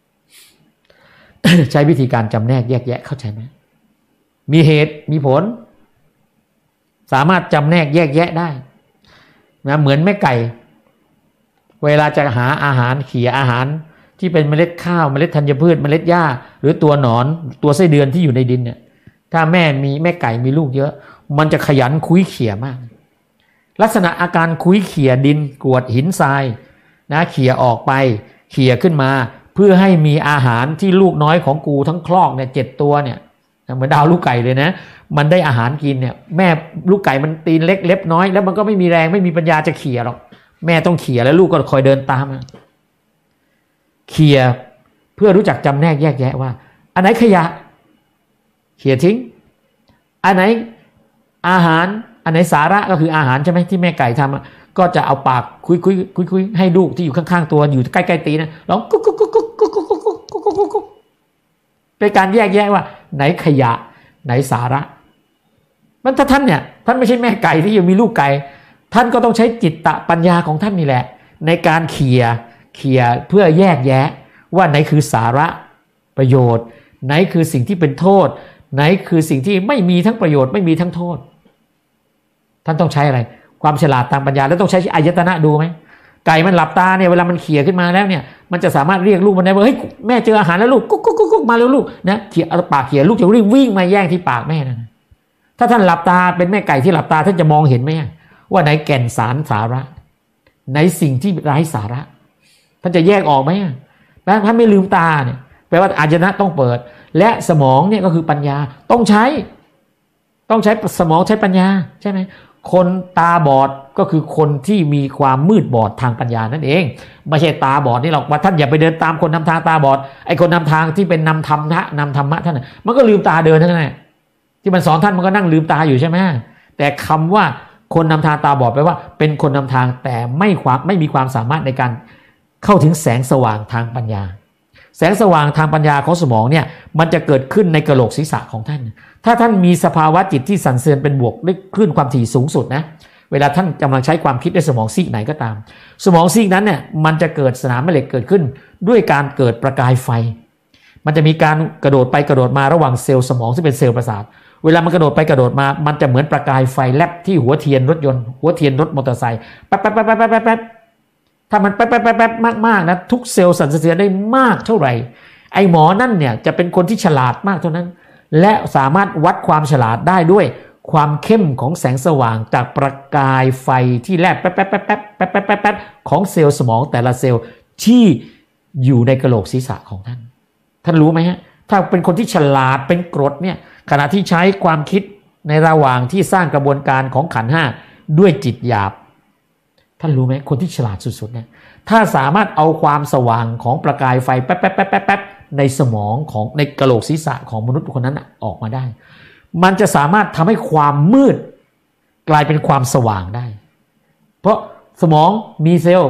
ใช้วิธีการจำแนกแยกแยะเข้าใจไหมมีเหตุมีผลสามารถจำแนกแยกแยะได้นะเหมือนแม่ไก่เวลาจะหาอาหารเขี่ยอาหารที่เป็นเมล็ดข้าวเมล็ดธัญพืชเมล็ดหญ้าหรือตัวหนอนตัวไส้เดือนที่อยู่ในดินเนี่ยถ้าแม่ไก่มีลูกเยอะมันจะขยันคุ้ยเขี่ยมากลักษณะอาการคุ้ยเขี่ยดินกรวดหินทรายนะเขี่ยออกไปเขี่ยขึ้นมาเพื่อให้มีอาหารที่ลูกน้อยของกูทั้งคลอกเนี่ย7ตัวเนี่ยเหมือนดาวลูกไก่เลยนะมันได้อาหารกินเนี่ยแม่ลูกไก่มันตีนเล็กเล็บน้อยแล้วมันก็ไม่มีแรงไม่มีปัญญาจะเขี่ยหรอกแม่ต้องเขี่ยแล้วลูกก็คอยเดินตามเขี่ยเพื่อรู้จักจำแนกแยกแยะว่าอันไหนขยะเขี่ยทิ้งอันไหนอาหารอันไหนสาระก็คืออาหารใช่ไหมที่แม่ไก่ทำก็จะเอาปากคุยให้ลูกที่อยู่ข้างๆตัวอยู่ใกล้ๆตีนะร้องกุ๊กกุ๊กกุ๊กกุ๊กกุ๊กกุ๊กกุ๊กกุ๊กกุ๊กกุ๊กกุ๊กเป็นการแยกแยะว่าไหนขยะไหนสาระมันถ้าท่านเนี่ยท่านไม่ใช่แม่ไก่ที่ยังมีลูกไก่ท่านก็ต้องใช้จิตตปัญญาของท่านนี่แหละในการเขี่ยเพื่อแยกแยะว่าไหนคือสาระประโยชน์ไหนคือสิ่งที่เป็นโทษไหนคือสิ่งที่ไม่มีทั้งประโยชน์ไม่มีทั้งโทษท่านต้องใช้อะไรความฉลาดทางปัญญาแล้วต้องใช้อายตนะดูไหมไก่มันหลับตาเนี่ยเวลามันเขี่ยขึ้นมาแล้วเนี่ยมันจะสามารถเรียกลูกมันได้ว่าเฮ้ยแม่เจออาหารแล้วลูกกุ๊กกุ๊กกุ๊กมาเร็วลูกนะเขี่ยเอาปากเขี่ยลูกจะวิ่งมาแย่งที่ปากแม่นะถ้าท่านหลับตาเป็นแม่ไก่ที่หลับตาท่านจะมองเห็นไหมว่าไหนแก่นสารสาระไหนสิ่งที่ไร้สาระท่านจะแยกออกไหมถ้าไม่ลืมตาเนี่ยแปลว่าอายตนะต้องเปิดและสมองเนี่ยก็คือปัญญาต้องใช้สมองใช้ปัญญาใช่ไหมคนตาบอดก็คือคนที่มีความมืดบอดทางปัญญานั่นเองไม่ใช่ตาบอดนี่หรอกว่าท่านอย่าไปเดินตามคนนำทางตาบอดไอ้คนนำทางที่เป็นนำธรรมะท่านมันก็ลืมตาเดินทั้งนั้นที่มันสอนท่านมันก็นั่งลืมตาอยู่ใช่ไหมแต่คำว่าคนนำทางตาบอดแปลว่าเป็นคนนำทางแต่ไม่มีความสามารถในการเข้าถึงแสงสว่างทางปัญญาแสงสว่างทางปัญญาของสมองเนี่ยมันจะเกิดขึ้นในกะโหลกศีรษะของท่านถ้าท่านมีสภาวะจิตที่สั่นเสือนเป็นบวกด้วยคลื่นความถี่สูงสุดนะเวลาท่านกำลังใช้ความคิดในสมองซีกไหนก็ตามสมองซีกนั้นเนี่ยมันจะเกิดสนามแม่เหล็กเกิดขึ้นด้วยการเกิดประกายไฟมันจะมีการกระโดดไปกระโดดมาระหว่างเซลล์สมองซึ่งเป็นเซลล์ประสาทเวลามันกระโดดไปกระโดดมามันจะเหมือนประกายไฟแลบที่หัวเทียนรถยนต์หัวเทียนรถมอเตอร์ไซค์แป๊บถ้ามันแป๊บมากๆนะทุกเซลล์สั่นสะเทือนได้มากเท่าไหร่ไอ้หมอนั่นเนี่ยจะเป็นคนที่ฉลาดมากเท่านั้นและสามารถวัดความฉลาดได้ด้วยความเข้มของแสงสว่างจากประกายไฟที่แลบแป๊บของเซลล์สมองแต่ละเซลล์ที่อยู่ในกะโหลกศีรษะของท่านรู้ไหมฮะถ้าเป็นคนที่ฉลาดเป็นกรดเนี่ยขณะที่ใช้ความคิดในระหว่างที่สร้างกระบวนการของขันธ์ห้าด้วยจิตหยาบท่านรู้ไหมคนที่ฉลาดสุดๆเนี่ยถ้าสามารถเอาความสว่างของประกายไฟแป๊บในสมองของในกะโหลกศีรษะของมนุษย์คนนั้นออกมาได้มันจะสามารถทำให้ความมืดกลายเป็นความสว่างได้เพราะสมองมีเซลล์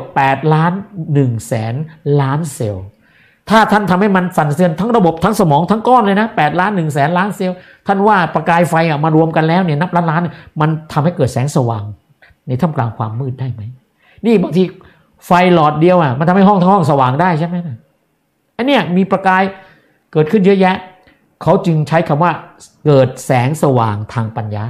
8,100,000,000,000,000,000เซลล์ถ้าท่านทำให้มันสั่นสะเทือนทั้งระบบทั้งสมองทั้งก้อนเลยนะ8,100,000,000,000,000เซลล์ท่านว่าประกายไฟมารวมกันแล้วเนี่ยนับล้านมันทำให้เกิดแสงสว่างในท่ามกลางความมืดได้ไหมนี่บางทีไฟหลอดเดียวมันทำให้ห้องทั้งห้องสว่างได้ใช่ไหมอันเนี้ยมีประกายเกิดขึ้นเยอะแยะเขาจึงใช้คำว่าเกิดแสงสว่างทางปัญญา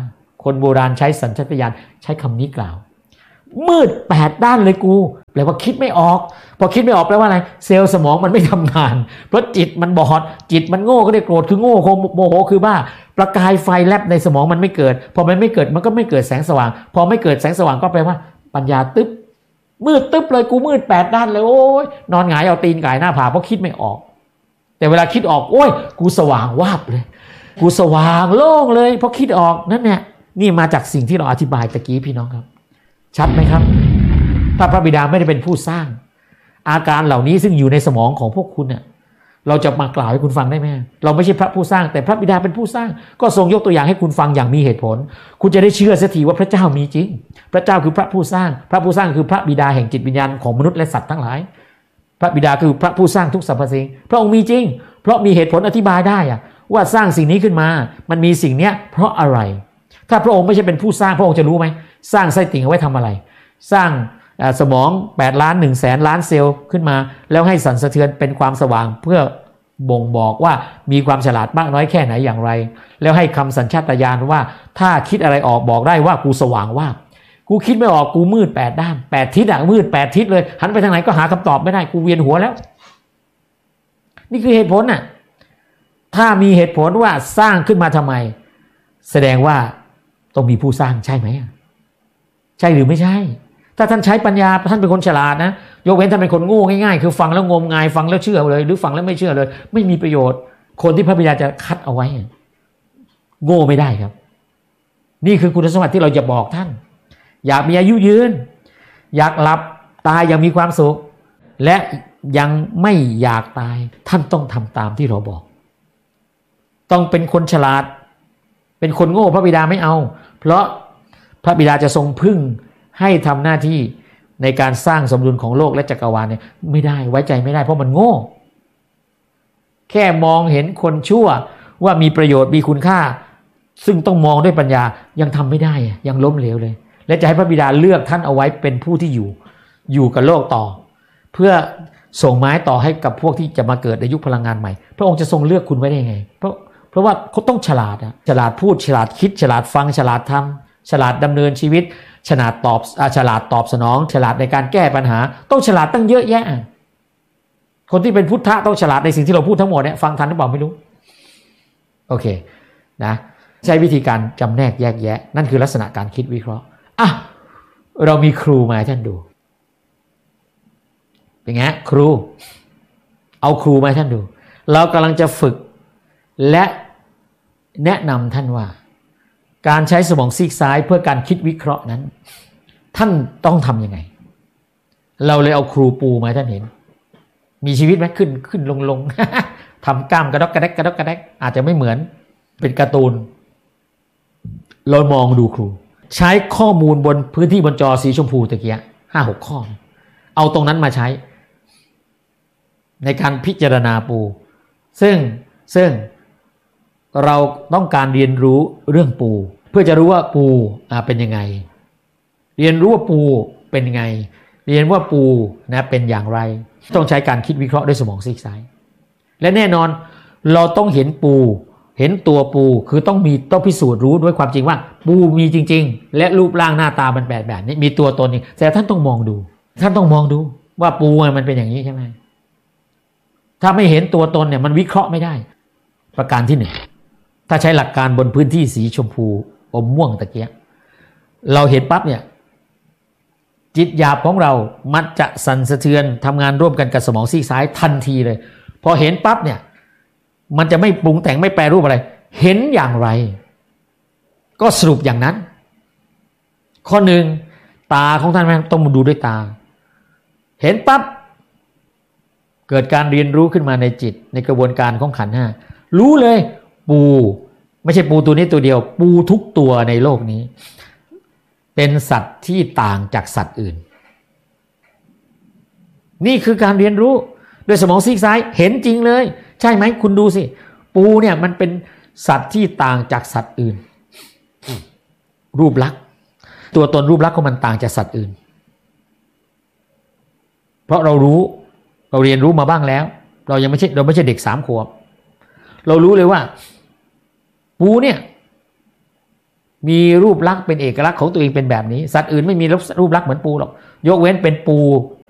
คนโบราณใช้สัญชาตญาณใช้คำนี้กล่าวมืด8ด้านเลยกูแปลว่าคิดไม่ออกพอคิดไม่ออกแปลว่าอะไรเซลล์สมองมันไม่ทำงานเพราะจิตมันบอดจิตมันโง่ก็ได้โกรธคือโง่โมโหคือบ้าประกายไฟแลบในสมองมันไม่เกิดพอมันไม่เกิดมันก็ไม่เกิดแสงสว่างพอไม่เกิดแสงสว่างก็แปลว่าปัญญาตึ๊บมืดตึ๊บเลยกูมืด8ด้านเลยโอ้ยนอนหงายเอาตีนก่ายหน้าผาเพราะคิดไม่ออกแต่เวลาคิดออกโอ้ยกูสว่างวาบเลยกูสว่างโล่งเลยเพราะคิดออกนั่นเนี่ยนี่มาจากสิ่งที่เราอธิบายตะกี้พี่น้องครับชัดไหมครับถ้าพระบิดาไม่ได้เป็นผู้สร้างอาการเหล่านี้ซึ่งอยู่ในสมองของพวกคุณเนี่ยเราจะมากล่าวให้คุณฟังได้ไหมเราไม่ใช่พระผู้สร้างแต่พระบิดาเป็นผู้สร้างก็ทรงยกตัวอย่างให้คุณฟังอย่างมีเหตุผลคุณจะได้เชื่อเสียทีว่าพระเจ้ามีจริงพระเจ้าคือพระผู้สร้างพระผู้สร้างคือพระบิดาแห่งจิตวิญญาณของมนุษย์และสัตว์ทั้งหลายพระบิดาคือพระผู้สร้างทุกสรรพสิ่งพระองค์มีจริงเพราะมีเหตุผลอธิบายได้ว่าสร้างสิ่งนี้ขึ้นมามันมีสิ่งนี้เพราะอะไรถ้าพระองค์ไม่ใช่เป็นผู้สร้างพระองค์จะรู้ไหมสร้างไส้ติ่งเอาไว้ทำอะไรสร้างสมอง8ล้าน1แสนล้านเซลล์ขึ้นมาแล้วให้สั่นสะเทือนเป็นความสว่างเพื่อบ่งบอกว่ามีความฉลาดมากน้อยแค่ไหนอย่างไรแล้วให้คำสัญชาตญาณว่าถ้าคิดอะไรออกบอกได้ว่ากูสว่างว่ากูคิดไม่ออกกูมืด8ด้าน8ทิศมืด8ทิศเลยหันไปทางไหนก็หาคำตอบไม่ได้กูเวียนหัวแล้วนี่คือเหตุผลน่ะถ้ามีเหตุผลว่าสร้างขึ้นมาทำไมแสดงว่าต้องมีผู้สร้างใช่ไหมใช่หรือไม่ใช่ถ้าท่านใช้ปัญญาท่านเป็นคนฉลาดนะยกเว้นท่านเป็นคนโง่ง่ายๆคือฟังแล้วงมงายฟังแล้วเชื่อเลยหรือฟังแล้วไม่เชื่อเลยไม่มีประโยชน์คนที่พระบิดาจะคัดเอาไว้โง่ไม่ได้ครับนี่คือคุณสมบัติที่เราจะบอกท่านอยากมีอายุยืนอยากหลับตายอย่างมีความสุขและยังไม่อยากตายท่านต้องทำตามที่เราบอกต้องเป็นคนฉลาดเป็นคนโง่พระบิดาไม่เอาเพราะพระบิดาจะทรงพึ่งให้ทำหน้าที่ในการสร้างสมดุลของโลกและจักรวาลเนี่ยไม่ได้ไว้ใจไม่ได้เพราะมันโง่แค่มองเห็นคนชั่วว่ามีประโยชน์มีคุณค่าซึ่งต้องมองด้วยปัญญายังทำไม่ได้ยังล้มเหลวเลยและจะให้พระบิดาเลือกท่านเอาไว้เป็นผู้ที่อยู่กับโลกต่อเพื่อส่งไม้ต่อให้กับพวกที่จะมาเกิดในยุคพลังงานใหม่พระองค์จะทรงเลือกคุณไว้ได้ไงเพราะว่าเขาต้องฉลาดฉลาดพูดฉลาดคิดฉลาดฟังฉลาดทำฉลาดดำเนินชีวิตฉลาดตอบสนองฉลาดในการแก้ปัญหาต้องฉลาดตั้งเยอะแยะคนที่เป็นพุทธะต้องฉลาดในสิ่งที่เราพูดทั้งหมดเนี่ยฟังทันหรือเปล่าไม่รู้โอเคนะใช้วิธีการจำแนกแยกแยะนั่นคือลักษณะการคิดวิเคราะห์เรามีครูมาให้ท่านดูเป็นไงครูเอาครูมาให้ท่านดูเรากำลังจะฝึกและแนะนำท่านว่าการใช้สมองซีกซ้ายเพื่อการคิดวิเคราะห์นั้นท่านต้องทำยังไงเราเลยเอาครูปูมาให้ท่านเห็นมีชีวิตไหมขึ้นลง ทำกล้ามกระดกกระแดกกระดกกระแดกอาจจะไม่เหมือนเป็นการ์ตูนเรามองดูครูใช้ข้อมูลบนพื้นที่บนจอสีชมพูตะเกีย5-6 ข้อเอาตรงนั้นมาใช้ในการพิจารณาปูซึ่งเราต้องการเรียนรู้เรื่องปูเพื่อจะรู้ว่าปูเป็นยังไงเรียนรู้ว่าปูเป็นยังไงเรียนว่าปูนะเป็นอย่างไรต้องใช้การคิดวิเคราะห์ด้วยสมองซีกซ้ายและแน่นอนเราต้องเห็นปูเห็นตัวปูคือต้องพิสูจน์รู้ด้วยความจริงว่าปูมีจริงๆและรูปร่างหน้าตามันแบบนี้มีตัวตนนี้แต่ท่านต้องมองดูว่าปูมันเป็นอย่างนี้ใช่ไหมถ้าไม่เห็นตัวตนเนี่ยมันวิเคราะห์ไม่ได้ประการที่ 1ถ้าใช้หลักการบนพื้นที่สีชมพูอมม่วงตะเกียเราเห็นปั๊บเนี่ยจิตหยาบของเรามันจะสั่นสะเทือนทำงานร่วมกันกับสมองซีกซ้ายทันทีเลยพอเห็นปั๊บเนี่ยมันจะไม่ปรุงแต่งไม่แปรรูปอะไรเห็นอย่างไรก็สรุปอย่างนั้นข้อ 1ตาของท่านต้องมาดูด้วยตาเห็นปั๊บเกิดการเรียนรู้ขึ้นมาในจิตในกระบวนการของขันธ์ 5รู้เลยปูไม่ใช่ปูตัวนี้ตัวเดียวปูทุกตัวในโลกนี้เป็นสัตว์ที่ต่างจากสัตว์อื่นนี่คือการเรียนรู้ด้วยสมองซีกซ้ายเห็นจริงเลยใช่ไหมคุณดูสิปูเนี่ยมันเป็นสัตว์ที่ต่างจากสัตว์อื่นรูปลักษณ์ตัวตนรูปลักษณ์ของมันต่างจากสัตว์อื่นเพราะเราเรียนรู้มาบ้างแล้วเราไม่ใช่เด็ก3 ขวบเรารู้เลยว่าปูเนี่ยมีรูปลักษณ์เป็นเอกลักษณ์ของตัวเองเป็นแบบนี้สัตว์อื่นไม่มีรูปลักษณ์เหมือนปูหรอกยกเว้นเป็นปู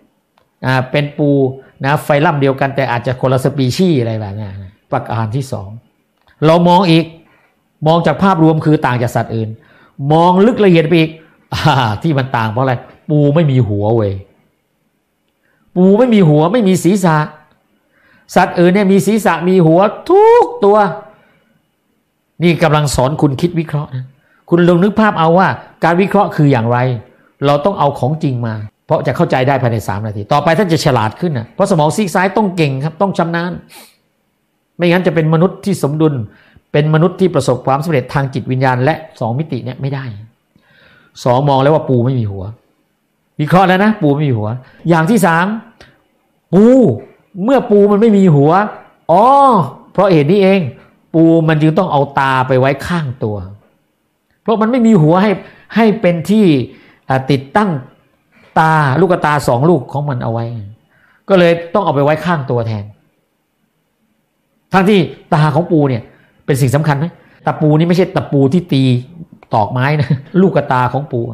นะไฟลัมเดียวกันแต่อาจจะคนละสปีชีส์อะไรแบบนี้ประการที่สองเรามองจากภาพรวมคือต่างจากสัตว์อื่นมองลึกละเอียดไปอีกที่มันต่างเพราะอะไรปูไม่มีหัวเว้ยปูไม่มีหัวไม่มีศีรษะสัตว์อื่นเนี่ยมีศีรษะมีหัวทุกตัวนี่กำลังสอนคุณคิดวิเคราะห์นะคุณลองนึกภาพเอาว่าการวิเคราะห์คืออย่างไรเราต้องเอาของจริงมาเพราะจะเข้าใจได้ภายใน3 นาทีต่อไปท่านจะฉลาดขึ้นนะเพราะสมองซีกซ้ายต้องเก่งครับต้องชำนาญไม่งั้นจะเป็นมนุษย์ที่สมดุลเป็นมนุษย์ที่ประสบความสำเร็จทางจิตวิญญาณและ2 มิติเนี่ยไม่ได้2มองแล้วว่าปูไม่มีหัววิเคราะห์แล้วนะปูไม่มีหัวอย่างที่3ปูเมื่อปูมันไม่มีหัวเพราะเหตุนี้เองปูมันจึงต้องเอาตาไปไว้ข้างตัวเพราะมันไม่มีหัวให้เป็นที่ติดตั้งตาลูกตา2 ลูกของมันเอาไว้ก็เลยต้องเอาไปไว้ข้างตัวแทนทั้งที่ตาของปูเนี่ยเป็นสิ่งสำคัญไหมตะปูนี่ไม่ใช่ตะปูที่ตีตอกไม้นะลูกตาของปู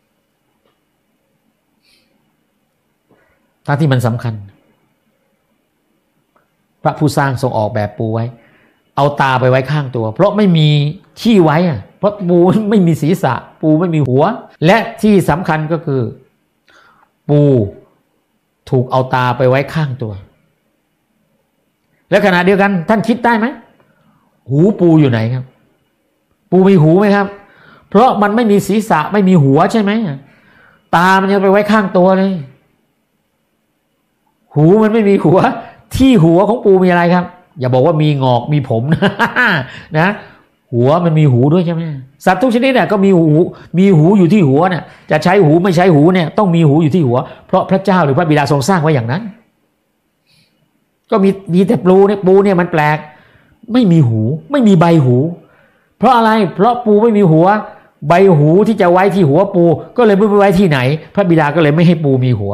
ทั้งที่มันสำคัญพระผู้สร้างทรงออกแบบปูไว้เอาตาไปไว้ข้างตัวเพราะไม่มีที่ไว้เพราะปูไม่มีศีรษะปูไม่มีหัวและที่สำคัญก็คือปูถูกเอาตาไปไว้ข้างตัวและขณะเดียวกันท่านคิดได้ไหมหูปูอยู่ไหนครับปูมีหูไหมครับเพราะมันไม่มีศีรษะไม่มีหัวใช่ไหมตามันยังไปไว้ข้างตัวเลยหูมันไม่มีหัวที่หัวของปูมีอะไรครับอย่าบอกว่ามีงอกมีผมนะหัวมันมีหูด้วยใช่ไหมสัตว์ทุกชนิดเนี่ยก็มีหูอยู่ที่หัวเนี่ยจะใช้หูไม่ใช้หูเนี่ยต้องมีหูอยู่ที่หัวเพราะพระเจ้าหรือพระบิดาทรงสร้างไว้อย่างนั้นก็มีแต่ปูเนี่ยมันแปลกไม่มีหูไม่มีใบหูเพราะอะไรเพราะปูไม่มีหัวใบหูที่จะไว้ที่หัวปูก็เลยไม่ไปไว้ที่ไหนพระบิดาก็เลยไม่ให้ปูมีหัว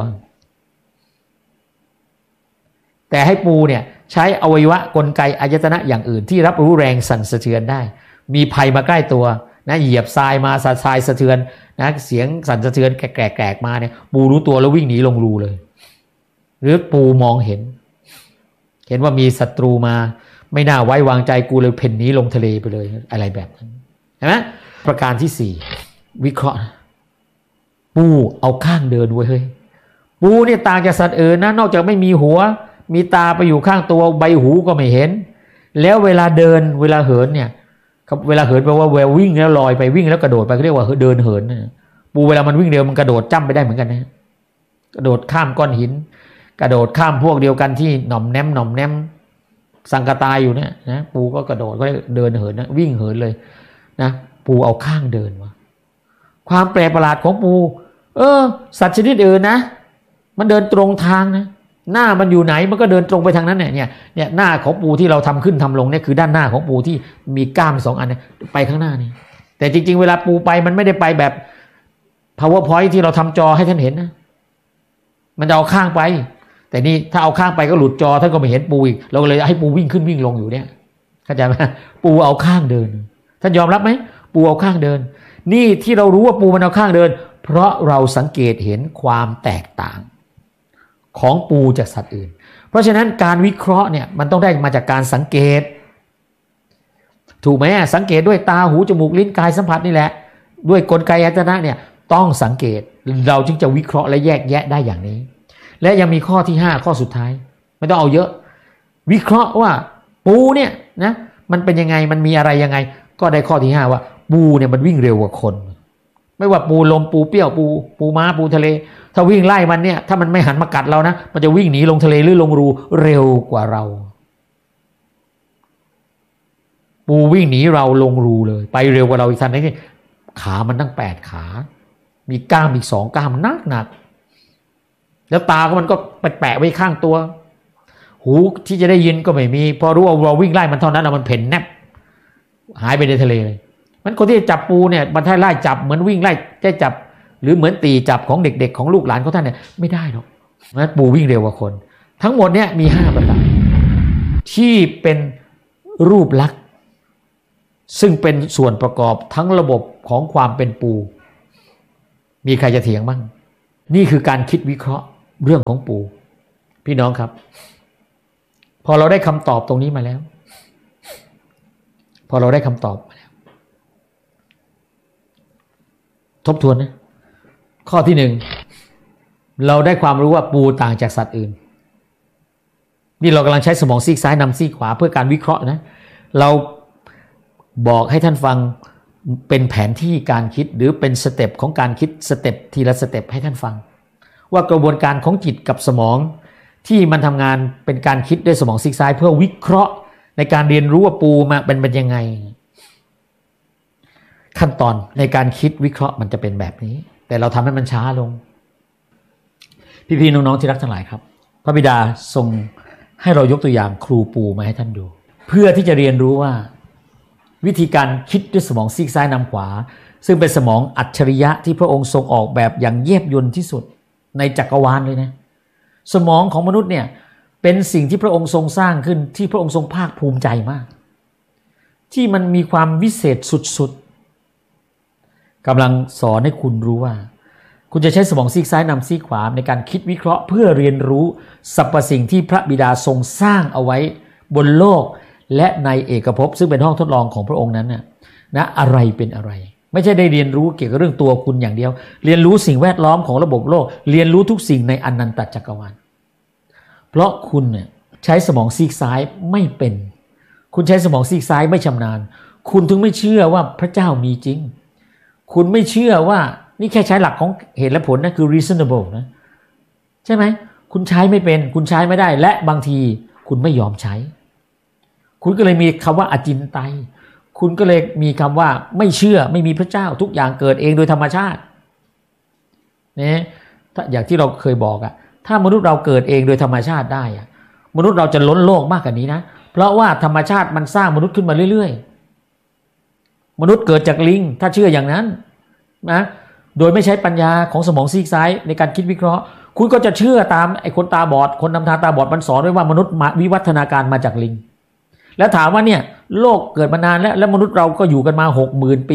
แต่ให้ปูเนี่ยใช้อวัยวะกลไกอายตนะอย่างอื่นที่รับรู้แรงสั่นสะเทือนได้มีภัยมาใกล้ตัวนะเหยียบทรายมาทรายสะเทือนนะเสียงสั่นสะเทือนแกรกมาเนี่ยปูรู้ตัวแล้ววิ่งหนีลงรูเลยหรือปูมองเห็นว่ามีศัตรูมาไม่น่าไว้วางใจกูเลยเพ่นหนีลงทะเลไปเลยอะไรแบบนั้นเห็นไหมประการที่4วิเคราะห์ปูเอาข้างเดินไว้เฮ้ยปูเนี่ยต่างจากสัตว์อื่นนะนอกจากไม่มีหัวมีตาไปอยู่ข้างตัวใบหูก็ไม่เห็นแล้วเวลาเดินเวลาเหินเนี่ยเวลาเหินแปลว่าเวลาวิ่งแล้วลอยไปวิ่งแล้วกระโดดไปเรียกว่าเดินเหินปูเวลามันวิ่งเร็วมันกระโดดจ้ำไปได้เหมือนกันนะกระโดดข้ามก้อนหินกระโดดข้ามพวกเดียวกันที่หน่อมแนมสังกตายอยู่เนี่ยนะปูก็กระโดดก็เดินเหินนะวิ่งเหินเลยนะปูเอาข้างเดินวะความแปลกประหลาดของปูสัตว์ชนิดอื่นนะมันเดินตรงทางนะหน้ามันอยู่ไหนมันก็เดินตรงไปทางนั้นเนี่ยหน้าของปูที่เราทำขึ้นทำลงเนี่ยคือด้านหน้าของปูที่มีก้าม2 อันเนี่ยไปข้างหน้านี่แต่จริงๆเวลาปูไปมันไม่ได้ไปแบบ PowerPoint ที่เราทำจอให้ท่านเห็นนะมันจะเอาข้างไปแต่นี่ถ้าเอาข้างไปก็หลุดจอท่านก็ไม่เห็นปูอีกเราก็เลยให้ปูวิ่งขึ้นวิ่งลงอยู่เนี่ยเข้าใจไหมปูเอาข้างเดินท่านยอมรับไหมปูเอาข้างเดินนี่ที่เรารู้ว่าปูมันเอาข้างเดินเพราะเราสังเกตเห็นความแตกต่างของปูจากสัตว์อื่นเพราะฉะนั้นการวิเคราะห์เนี่ยมันต้องได้มาจากการสังเกตถูกไหมสังเกตด้วยตาหูจมูกลิ้นกายสัมผัสนี่แหละด้วยกลไกอายตนะเนี่ยต้องสังเกตเราจึงจะวิเคราะห์และแยกแยะได้อย่างนี้และยังมีข้อที่5ข้อสุดท้ายไม่ต้องเอาเยอะวิเคราะห์ว่าปูเนี่ยนะมันเป็นยังไงมันมีอะไรยังไงก็ได้ข้อที่5ว่าปูเนี่ยมันวิ่งเร็วกว่าคนไม่ว่าปูลมปูเปี้ยวปูม้าปูทะเลถ้าวิ่งไล่มันเนี่ยถ้ามันไม่หันมากัดเรานะมันจะวิ่งหนีลงทะเลหรือลงรูเร็วกว่าเราปูวิ่งหนีเราลงรูเลยไปเร็วกว่าเราอีกทันทีนี่ขามันตั้ง8 ขามีก้ามอีก2 ก้ามหนักแล้วตาก็มันก็แปะไว้ข้างตัวหูที่จะได้ยินก็ไม่มีพอรู้ว่าเราวิ่งไล่มันเท่านั้นมันเพ่นแนบหายไปในทะเลเลยมันคนที่จับปูเนี่ยมันถ้าไล่จับเหมือนวิ่งไล่ได้จับหรือเหมือนตีจับของเด็กๆของลูกหลานของท่านเนี่ยไม่ได้หรอกนะปูวิ่งเร็วกว่าคนทั้งหมดเนี่ยมี5 ประการที่เป็นรูปลักษณ์ซึ่งเป็นส่วนประกอบทั้งระบบของความเป็นปูมีใครจะเถียงบ้างนี่คือการคิดวิเคราะห์เรื่องของปูพี่น้องครับพอเราได้คำตอบตรงนี้มาแล้วพอเราได้คำตอบมาแล้วทบทวนนะข้อที่หนึ่งเราได้ความรู้ว่าปูต่างจากสัตว์อื่นนี่เรากำลังใช้สมองซีกซ้ายนำซีกขวาเพื่อการวิเคราะห์นะเราบอกให้ท่านฟังเป็นแผนที่การคิดหรือเป็นสเต็ปของการคิดสเต็ปทีละสเต็ปให้ท่านฟังว่ากระบวนการของจิตกับสมองที่มันทำงานเป็นการคิดด้วยสมองซีกซ้ายเพื่อวิเคราะห์ในการเรียนรู้ว่าปูมาเป็นยังไงขั้นตอนในการคิดวิเคราะห์มันจะเป็นแบบนี้แต่เราทำให้มันช้าลงพี่ๆน้องๆที่รักทั้งหลายครับพระบิดาทรงให้เรายกตัวอย่างครูปูมาให้ท่านดูเพื่อที่จะเรียนรู้ว่าวิธีการคิดด้วยสมองซีกซ้ายนำขวาซึ่งเป็นสมองอัจฉริยะที่พระองค์ทรงออกแบบอย่างเยียบยลที่สุดในจักรวาลเลยนะสมองของมนุษย์เนี่ยเป็นสิ่งที่พระองค์ทรงสร้างขึ้นที่พระองค์ทรงภาคภูมิใจมากที่มันมีความวิเศษสุดๆกำลังสอนให้คุณรู้ว่าคุณจะใช้สมองซีกซ้ายนำซีกขวาในการคิดวิเคราะห์เพื่อเรียนรู้สรรพสิ่งที่พระบิดาทรงสร้างเอาไว้บนโลกและในเอกภพซึ่งเป็นห้องทดลองของพระองค์นั้นนะอะไรเป็นอะไรไม่ใช่ได้เรียนรู้เกี่ยวกับเรื่องตัวคุณอย่างเดียวเรียนรู้สิ่งแวดล้อมของระบบโลกเรียนรู้ทุกสิ่งในอนันตจักรวาลเพราะคุณเนี่ยใช้สมองซีกซ้ายไม่เป็นคุณใช้สมองซีกซ้ายไม่ชำนาญคุณถึงไม่เชื่อว่าพระเจ้ามีจริงคุณไม่เชื่อว่านี่แค่ใช้หลักของเหตุและผลนะคือ reasonable นะใช่ไหมคุณใช้ไม่เป็นคุณใช้ไม่ได้และบางทีคุณไม่ยอมใช้คุณก็เลยมีคำว่าอจินไตยคุณก็เลยมีคำว่าไม่เชื่อไม่มีพระเจ้าทุกอย่างเกิดเองโดยธรรมชาติเนี่ยถ้าอย่างที่เราเคยบอกถ้ามนุษย์เราเกิดเองโดยธรรมชาติได้มนุษย์เราจะล้นโลกมากกว่านี้นะเพราะว่าธรรมชาติมันสร้างมนุษย์ขึ้นมาเรื่อยๆมนุษย์เกิดจากลิงถ้าเชื่ออย่างนั้นนะโดยไม่ใช้ปัญญาของสมองซีกซ้ายในการคิดวิเคราะห์คุณก็จะเชื่อตามไอ้คนตาบอดคนนำทางตาบอดมันสอนไว้ว่ามนุษย์วิวัฒนาการมาจากลิงแล้วถามว่าเนี่ยโลกเกิดมานานแล้วมนุษย์เราก็อยู่กันมา 60,000 ปี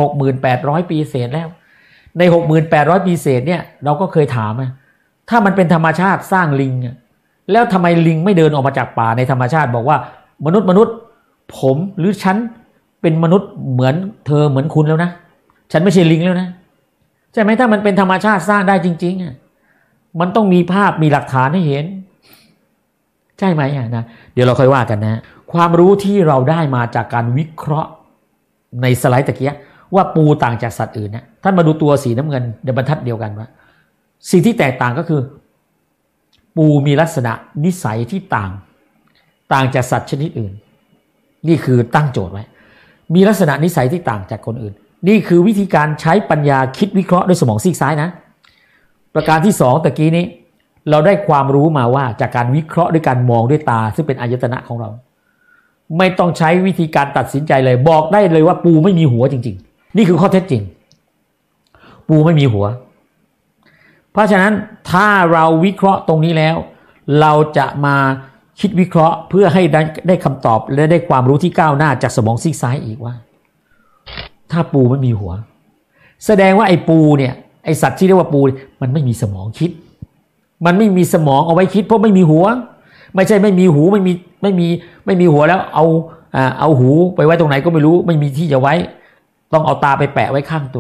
68,000 ปีเศษแล้วใน 68,000 ปีเศษเนี่ยเราก็เคยถามถ้ามันเป็นธรรมชาติสร้างลิงแล้วทำไมลิงไม่เดินออกมาจากป่าในธรรมชาติบอกว่ามนุษย์ผมหรือฉันเป็นมนุษย์เหมือนเธอเหมือนคุณแล้วนะฉันไม่ใช่ลิงแล้วนะใช่ไหมถ้ามันเป็นธรรมชาติสร้างได้จริงๆมันต้องมีภาพมีหลักฐานให้เห็นใช่ไหมนะเดี๋ยวเราค่อยว่ากันนะความรู้ที่เราได้มาจากการวิเคราะห์ในสไลด์ตะเกียว่าปูต่างจากสัตว์อื่นนะท่านมาดูตัวสีน้ำเงินในบรรทัดเดียวกันว่าสิ่งที่แตกต่างก็คือปูมีลักษณะนิสัยที่ต่างจากสัตว์ชนิดอื่นนี่คือตั้งโจทย์ไว้มีลักษณะนิสัยที่ต่างจากคนอื่นนี่คือวิธีการใช้ปัญญาคิดวิเคราะห์ด้วยสมองซีกซ้ายนะประการที่2ตะกี้นี้เราได้ความรู้มาว่าจากการวิเคราะห์ด้วยการมองด้วยตาซึ่งเป็นอายตนะของเราไม่ต้องใช้วิธีการตัดสินใจเลยบอกได้เลยว่าปูไม่มีหัวจริงๆนี่คือข้อเท็จจริงปูไม่มีหัวเพราะฉะนั้นถ้าเราวิเคราะห์ตรงนี้แล้วเราจะมาคิดวิเคราะห์เพื่อให้ได้คำตอบและได้ความรู้ที่ก้าวหน้าจากสมองซีกซ้ายอีกว่าถ้าปูไม่มีหัวแสดงว่าไอ้ปูเนี่ยไอ้สัตว์ที่เรียกว่าปูมันไม่มีสมองคิดมันไม่มีสมองเอาไว้คิดเพราะไม่มีหัวไม่ใช่ไม่มีหูไม่มีหัวแล้วเอาหูไปไว้ตรงไหนก็ไม่รู้ไม่มีที่จะไว้ต้องเอาตาไปแปะไว้ข้างตัว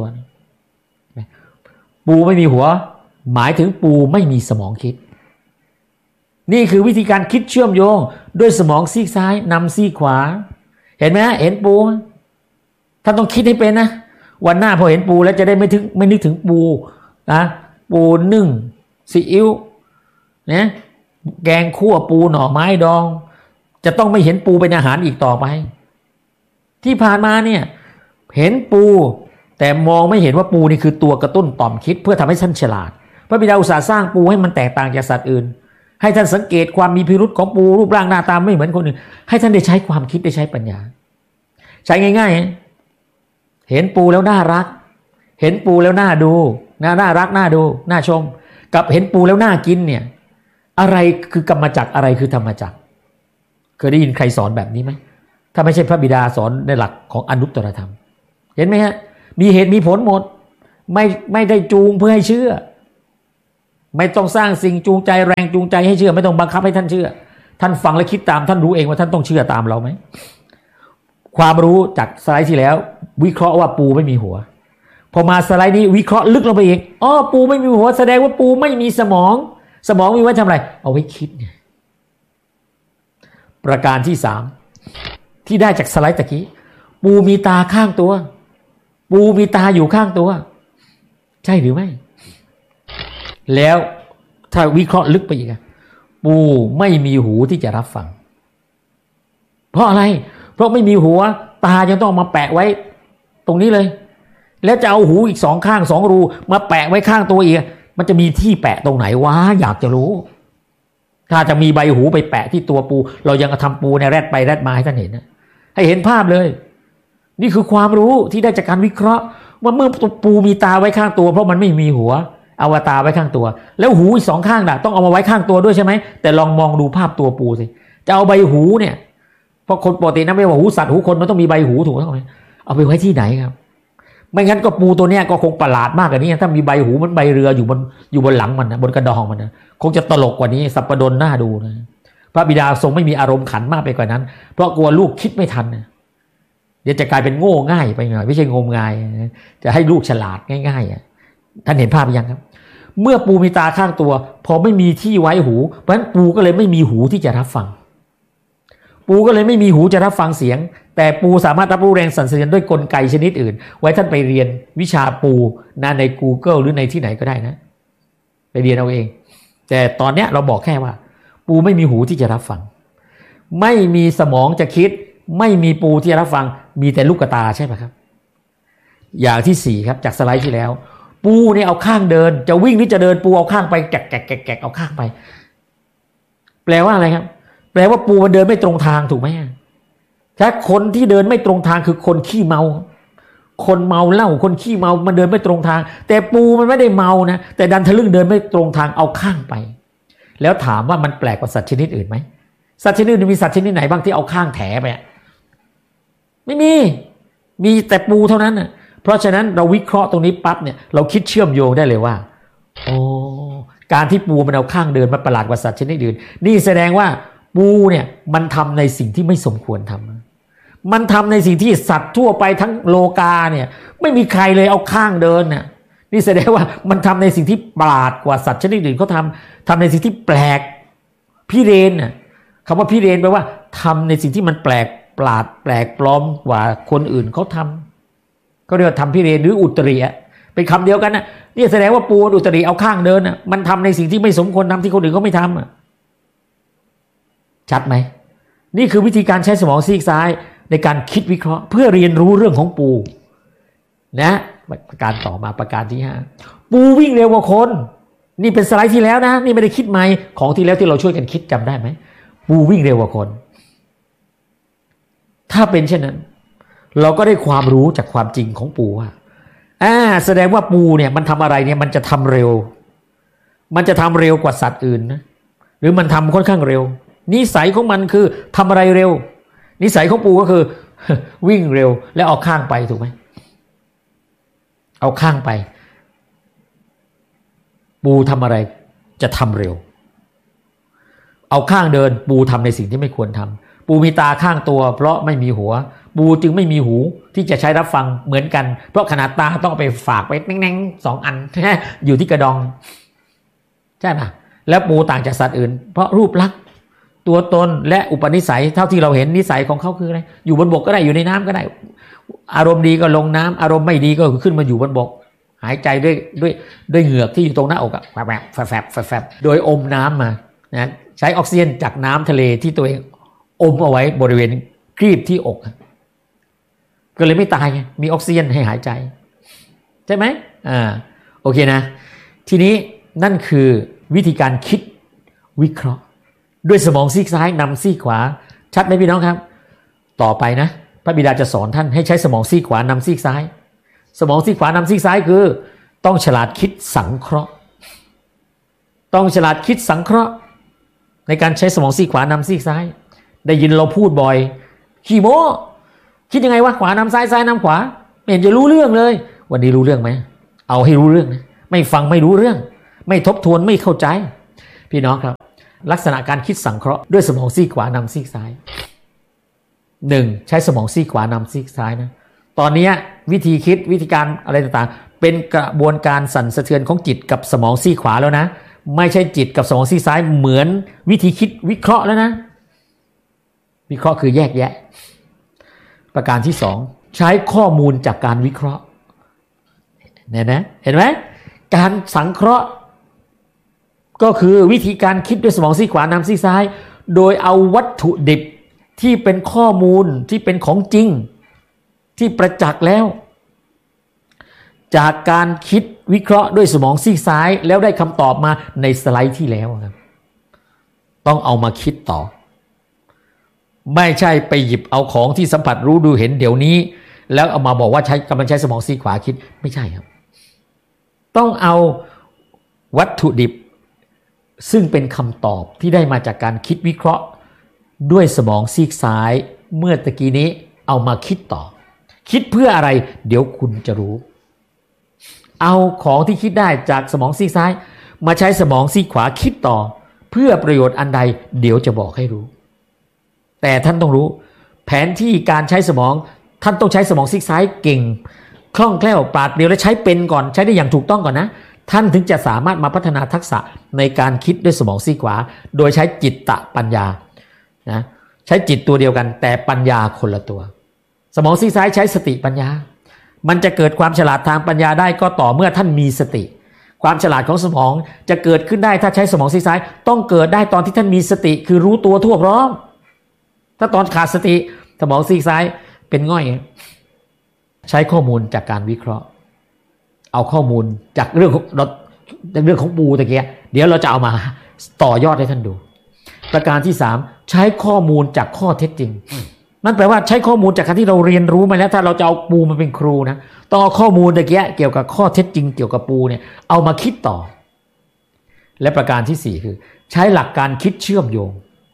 ปูไม่มีหัวหมายถึงปูไม่มีสมองคิดนี่คือวิธีการคิดเชื่อมโยงด้วยสมองซีกซ้ายนำซีกขวาเห็นไหมเห็นปูท่านต้องคิดให้เป็นนะวันหน้าพอเห็นปูแล้วจะได้ไม่นึกถึงปูนะปูนึ่งซีอิ๊วนะแกงคั่วปูหน่อไม้ดองจะต้องไม่เห็นปูเป็นอาหารอีกต่อไปที่ผ่านมาเนี่ยเห็นปูแต่มองไม่เห็นว่าปูนี่คือตัวกระตุ้นต่อมคิดเพื่อทำให้ท่านฉลาดพระบิดาอุตส่าห์สร้างปูให้มันแตกต่างจากสัตว์อื่นให้ท่านสังเกตความมีพิรุธของปูรูปร่างหน้าตาไม่เหมือนคนอื่นให้ท่านได้ใช้ความคิดได้ใช้ปัญญาใช้ง่ายๆเห็นปูแล้วน่ารักเห็นปูแล้วน่าดูน่ารักน่าดูน่าชมกับเห็นปูแล้วน่ากินเนี่ยอะไรคือกรรมจักรอะไรคือธรรมจักรเคยได้ยินใครสอนแบบนี้ไหมถ้าไม่ใช่พระบิดาสอนในหลักของอนุตตรธรรมเห็นไหมฮะมีเหตุมีผลหมดไม่ได้จูงเพื่อให้เชื่อไม่ต้องสร้างสิ่งจูงใจแรงจูงใจให้เชื่อไม่ต้องบังคับให้ท่านเชื่อท่านฟังและคิดตามท่านรู้เองว่าท่านต้องเชื่อตามเราไหมความรู้จากสไลด์ที่แล้ววิเคราะห์ว่าปูไม่มีหัวพอมาสไลด์นี้วิเคราะห์ลึกลงไปอีกปูไม่มีหัวแสดงว่าปูไม่มีสมองมีไว้ทำอะไรเอาไว้คิดไงประการที่3ที่ได้จากสไลด์ตะกี้ปูมีตาข้างตัวปูมีตาอยู่ข้างตัวใช่หรือไม่แล้วถ้าวิเคราะห์ลึกไปอีกปูไม่มีหูที่จะรับฟังเพราะอะไรเพราะไม่มีหัวตายังต้องมาแปะไว้ตรงนี้เลยแล้วจะเอาหูอีก2ข้าง2รูมาแปะไว้ข้างตัวอีกมันจะมีที่แปะตรงไหนวะอยากจะรู้ถ้าจะมีใบหูไปแปะที่ตัวปูเรายังทำปูในแรดไปแรดมาให้ท่านเห็นนะให้เห็นภาพเลยนี่คือความรู้ที่ได้จากการวิเคราะห์ว่าเมื่อปูมีตาไว้ข้างตัวเพราะมันไม่มีหัวเอาตาไว้ข้างตัวแล้วหูอีก2ข้างน่ะต้องเอามาไว้ข้างตัวด้วยใช่ไหมแต่ลองมองดูภาพตัวปูสิจะเอาใบหูเนี่ยเพราะคนปกตินะไม่ว่าหูสัตว์หูคนมันต้องมีใบหูถูกไหมเอาไปไว้ที่ไหนครับไม่งั้นก็ปูตัวเนี้ยก็คงประหลาดมากกว่านี้ถ้ามีใบหูมันใบเรืออยู่บนหลังมันนะบนกระดองมันนะคงจะตลกกว่านี้สัปดนน่าดูนะพระบิดาทรงไม่มีอารมณ์ขันมากไปกว่านั้นเพราะกลัวลูกคิดไม่ทันเดี๋ยวจะกลายเป็นโง่ง่ายไปหน่อยไม่ใช่งมงายจะให้ลูกฉลาดง่ายๆท่านเห็นภาพยังครับเมื่อปูมีตาข้างตัวพอไม่มีที่ไว้หูเพราะฉะนั้นปูก็เลยไม่มีหูที่จะรับฟังปูก็เลยไม่มีหูจะรับฟังเสียงแต่ปูสามารถรับรู้แรงสั่นสะเทือนด้วยกลไกชนิดอื่นไว้ท่านไปเรียนวิชาปูนะใน Google หรือในที่ไหนก็ได้นะไปเรียนเอาเองแต่ตอนเนี้ยเราบอกแค่ว่าปูไม่มีหูที่จะรับฟังไม่มีสมองจะคิดไม่มีปูที่จะรับฟังมีแต่ลูกตาใช่ไหมครับอย่างที่4ครับจากสไลด์ที่แล้วปูเนี่ยเอาข้างเดินจะวิ่งหรือจะเดินปูเอาข้างไปแกะเอาข้างไปแปลว่าอะไรครับแปลว่าปูมันเดินไม่ตรงทางถูกไหมถ้าคนที่เดินไม่ตรงทางคือคนขี้เมาคนเมาเหล้าคนขี้เมามันเดินไม่ตรงทางแต่ปูมันไม่ได้เมานะแต่ดันทะลึ่งเดินไม่ตรงทางเอาข้างไปแล้วถามว่ามันแปลกกว่าสัตว์ชนิดอื่นไหมสัตว์ชนิดอื่นมีสัตว์ชนิดไหนบ้างที่เอาข้างแถไปไม่มีแต่ปูเท่านั้นนะเพราะฉะนั้นเราวิเคราะห์ตรงนี้ปั๊บเนี่ยเราคิดเชื่อมโยงได้เลยว่าการที่ปูมันเอาข้างเดินมันประหลาดกว่าสัตว์ชนิดอื่นนี่แสดงว่าปูเนี่ยมันทำในสิ่งที่ไม่สมควรทำมันทำในสิ่งที่สัตว์ทั่วไปทั้งโลกาเนี่ยไม่มีใครเลยเอาข้างเดินน่ะนี่แสดงว่ามันทำในสิ่งที่ประหลาดกว่าสัตว์ชนิดอื่นเขาทำในสิ่งที่แปลกพิเรนน่ะคำว่าพิเรนแปลว่าทำในสิ่งที่มันแปลกประหลาดแปลกปลอมกว่าคนอื่นเขาทำก็เรียกว่าทำพิเรนหรืออุตริเป็นคำเดียวกันนะนี่แสดงว่าปูอุตริเอาข้างเดินน่ะมันทำในสิ่งที่ไม่สมควรทำที่คนอื่นเขาไม่ทำชัดไหมนี่คือวิธีการใช้สมองซีกซ้ายในการคิดวิเคราะห์เพื่อเรียนรู้เรื่องของปูนะประการต่อมาประการที่5ปูวิ่งเร็วกว่าคนนี่เป็นสไลด์ที่แล้วนะนี่ไม่ได้คิดใหม่ของที่แล้วที่เราช่วยกันคิดจำได้ไหมปูวิ่งเร็วกว่าคนถ้าเป็นเช่นนั้นเราก็ได้ความรู้จากความจริงของปูว่าแสดงว่าปูเนี่ยมันทำอะไรเนี่ยมันจะทำเร็วกว่าสัตว์อื่นนะหรือมันทำค่อนข้างเร็วนิสัยของมันคือทำอะไรเร็วนิสัยของปูก็คือ วิ่งเร็วแล้วเอาข้างไปถูกไหมเอาข้างไปปูทำอะไรจะทำเร็วเอาข้างเดินปูทำในสิ่งที่ไม่ควรทำปูมีตาข้างตัวเพราะไม่มีหัวปูจึงไม่มีหูที่จะใช้รับฟังเหมือนกันเพราะขนาดตาต้องไปฝากไปแน่งๆ2 อัน อยู่ที่กระดองใช่ป่ะแล้วปูต่างจากสัตว์อื่นเพราะรูปลักษณ์ตัวตนและอุปนิสัยเท่าที่เราเห็นนิสัยของเขาคืออะไรอยู่บนบกก็ได้อยู่ในน้ำก็ได้อารมณ์ดีก็ลงน้ำอารมณ์ไม่ดีก็ขึ้นมาอยู่บนบกหายใจด้วยเหงือกที่อยู่ตรงหน้าอกแฝบโดยอมน้ำมานะใช้ออกซิเจนจากน้ำทะเลที่ตัวเองอมเอาไว้บริเวณครีบที่อกก็เลยไม่ตายไงมีออกซิเจนให้หายใจใช่ไหมโอเคนะทีนี้นั่นคือวิธีการคิดวิเคราะห์ด้วยสมองซีกซ้ายนำซีกขวาชัดไหมพี่น้องครับต่อไปนะพระบิดาจะสอนท่านให้ใช้สมองซีกขวานำซีกซ้ายสมองซีกขวานำซีกซ้ายคือต้องฉลาดคิดสังเคราะห์ต้องฉลาดคิดสังเคราะห์ในการใช้สมองซีกขวานำซีกซ้ายได้ยินเราพูดบ่อยขี้โม้คิดยังไงวะขวานำซ้ายซ้ายนำขวาไม่เห็นจะรู้เรื่องเลยวันนี้รู้เรื่องไหมเอาให้รู้เรื่องนะไม่ฟังไม่รู้เรื่องไม่ทบทวนไม่เข้าใจพี่น้องครับลักษณะการคิดสังเคราะห์ด้วยสมองซีกขวานำซีกซ้าย1ใช้สมองซีกขวานำซีกซ้ายนะตอนนี้วิธีคิดวิธีการอะไรต่างๆเป็นกระบวนการสั่นสะเทือนของจิตกับสมองซีกขวาแล้วนะไม่ใช่จิตกับสมองซีกซ้ายเหมือนวิธีคิดวิเคราะห์แล้วนะวิเคราะห์คือแยกแยะประการที่2ใช้ข้อมูลจากการวิเคราะห์เนี่ยนะเห็นไหมการสังเคราะห์ก็คือวิธีการคิดด้วยสมองซีกขวานำซีกซ้ายโดยเอาวัตถุดิบที่เป็นข้อมูลที่เป็นของจริงที่ประจักษ์แล้วจากการคิดวิเคราะห์ด้วยสมองซีกซ้ายแล้วได้คำตอบมาในสไลด์ที่แล้วครับต้องเอามาคิดต่อไม่ใช่ไปหยิบเอาของที่สัมผัสรู้ดูเห็นเดี๋ยวนี้แล้วเอามาบอกว่ากำลังใช้สมองซีกขวาคิดไม่ใช่ครับต้องเอาวัตถุดิบซึ่งเป็นคำตอบที่ได้มาจากการคิดวิเคราะห์ด้วยสมองซีกซ้ายเมื่อตะกี้นี้เอามาคิดต่อคิดเพื่ออะไรเดี๋ยวคุณจะรู้เอาของที่คิดได้จากสมองซีกซ้ายมาใช้สมองซีกขวาคิดต่อเพื่อประโยชน์อันใดเดี๋ยวจะบอกให้รู้แต่ท่านต้องรู้แผนที่การใช้สมองท่านต้องใช้สมองซีกซ้ายเก่งคล่องแคล่วปราดเปรียวและใช้เป็นก่อนใช้ได้อย่างถูกต้องก่อนนะท่านถึงจะสามารถมาพัฒนาทักษะในการคิดด้วยสมองซีกขวาโดยใช้จิตตปัญญานะใช้จิตตัวเดียวกันแต่ปัญญาคนละตัวสมองซีกซ้ายใช้สติปัญญามันจะเกิดความฉลาดทางปัญญาได้ก็ต่อเมื่อท่านมีสติความฉลาดของสมองจะเกิดขึ้นได้ถ้าใช้สมองซีกซ้ายต้องเกิดได้ตอนที่ท่านมีสติคือรู้ตัวทั่วพร้อมถ้าตอนขาดสติสมองซีกซ้ายเป็นง่อยใช้ข้อมูลจากการวิเคราะห์เอาข้อมูลจากเรื่องของปูตะเกียเดี๋ยวเราจะเอามาต่อยอดให้ท่านดูประการที่3ใช้ข้อมูลจากข้อเท็จจริงนั่นแปลว่าใช้ข้อมูลจากการที่เราเรียนรู้มาแล้วถ้าเราจะเอาปูมาเป็นครูนะต้องเอาข้อมูลตะเกียเกี่ยวกับข้อเท็จจริงเกี่ยวกับปูเนี่ยเอามาคิดต่อและประการที่4คือใช้หลักการคิดเชื่อมโยง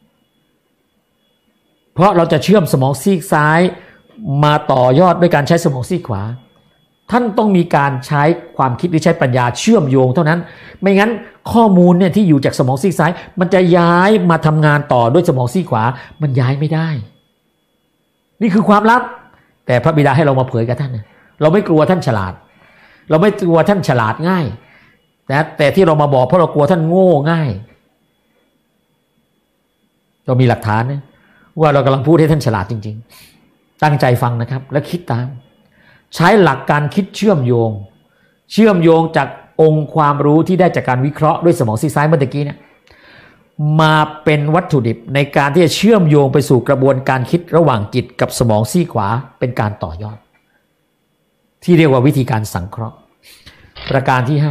เพราะเราจะเชื่อมสมองซีกซ้ายมาต่อยอดด้วยการใช้สมองซีกขวาท่านต้องมีการใช้ความคิดหรือใช้ปัญญาเชื่อมโยงเท่านั้นไม่งั้นข้อมูลเนี่ยที่อยู่จากสมองซีกซ้ายมันจะย้ายมาทำงานต่อด้วยสมองซีกขวามันย้ายไม่ได้นี่คือความลับแต่พระบิดาให้เรามาเผยกับท่านเราไม่กลัวท่านฉลาดเราไม่กลัวท่านฉลาดง่ายนะแต่ที่เรามาบอกเพราะเรากลัวท่านโง่ง่ายเรามีหลักฐานนะว่าเรากำลังพูดให้ท่านฉลาดจริงๆตั้งใจฟังนะครับและคิดตามใช้หลักการคิดเชื่อมโยงจากองค์ความรู้ที่ได้จากการวิเคราะห์ด้วยสมองซีกซ้ายเมื่อตะกี้เนี่ยมาเป็นวัตถุดิบในการที่จะเชื่อมโยงไปสู่กระบวนการคิดระหว่างจิตกับสมองซีกขวาเป็นการต่อยอดที่เรียกว่าวิธีการสังเคราะห์ประการที่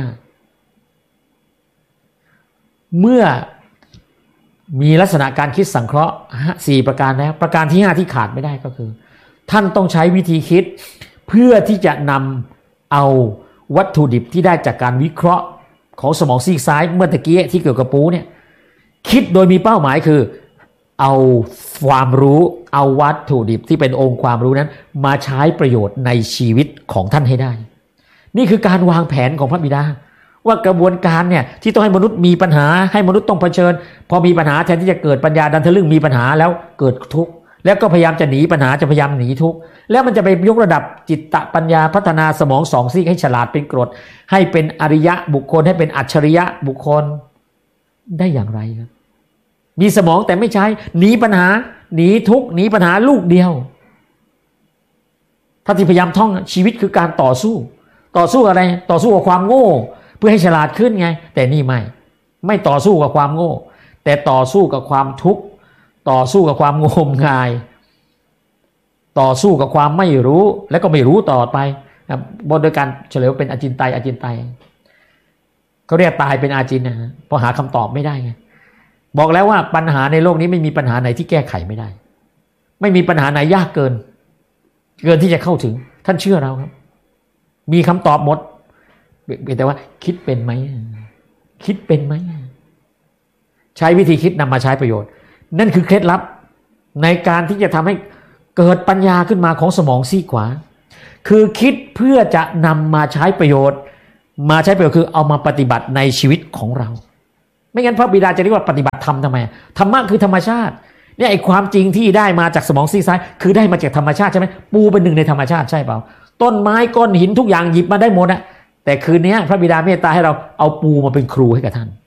5เมื่อมีลักษณะการคิดสังเคราะห์4ประการแล้วประการที่5ที่ขาดไม่ได้ก็คือท่านต้องใช้วิธีคิดเพื่อที่จะนำเอาวัตถุดิบที่ได้จากการวิเคราะห์ของสมองซีกซ้ายเมื่อตะกี้ที่เกี่ยวกับปูเนี่ยคิดโดยมีเป้าหมายคือเอาความรู้เอาวัตถุดิบที่เป็นองค์ความรู้นั้นมาใช้ประโยชน์ในชีวิตของท่านให้ได้นี่คือการวางแผนของพระบิดาว่ากระบวนการเนี่ยที่ต้องให้มนุษย์มีปัญหาให้มนุษย์ต้องเผชิญพอมีปัญหาแทนที่จะเกิดปัญญาดันทะลึ่งมีปัญหาแล้วเกิดทุกข์แล้วก็พยายามจะหนีปัญหาจะพยายามหนีทุกข์แล้วมันจะไปยกระดับจิตตปัญญาพัฒนาสมองสองซีกให้ฉลาดเป็นกรดให้เป็นอริยะบุคคลให้เป็นอัจฉริยะบุคคลได้อย่างไรครับมีสมองแต่ไม่ใช้หนีปัญหาหนีทุกข์หนีปัญหาลูกเดียวถ้าที่พยายามท่องชีวิตคือการต่อสู้อะไรต่อสู้กับความโง่เพื่อให้ฉลาดขึ้นไงแต่นี่ไม่ต่อสู้กับความโง่แต่ต่อสู้กับความทุกข์ต่อสู้กับความงมงายต่อสู้กับความไม่รู้แล้วก็ไม่รู้ต่อไปบนโดยการเฉลยว่าเป็นอาจินไตยเขาเรียกตายเป็นอาจินนะเพราะหาคำตอบไม่ได้ไงบอกแล้วว่าปัญหาในโลกนี้ไม่มีปัญหาไหนที่แก้ไขไม่ได้ไม่มีปัญหาไหนยากเกินที่จะเข้าถึงท่านเชื่อเราครับมีคำตอบหมดแต่ว่าคิดเป็นไหมใช้วิธีคิดนำมาใช้ประโยชน์นั่นคือเคล็ดลับในการที่จะทำให้เกิดปัญญาขึ้นมาของสมองซีกขวาคือคิดเพื่อจะนำมาใช้ประโยชน์คือเอามาปฏิบัติในชีวิตของเราไม่งั้นพระบิดาจะเรียกว่าปฏิบัติธรรมทำไมธรรมะคือธรรมชาติเนี่ยไอ้ความจริงที่ได้มาจากสมองซีกซ้ายคือได้มาจากธรรมชาติใช่ไหมปูเป็นหนึ่งในธรรมชาติใช่เปล่าต้นไม้ก้อนหินทุกอย่างหยิบมาได้หมดนะแต่คืนนี้พระบิดาเมตตาให้เราเอาปูมาเป็นครูให้กับท่าน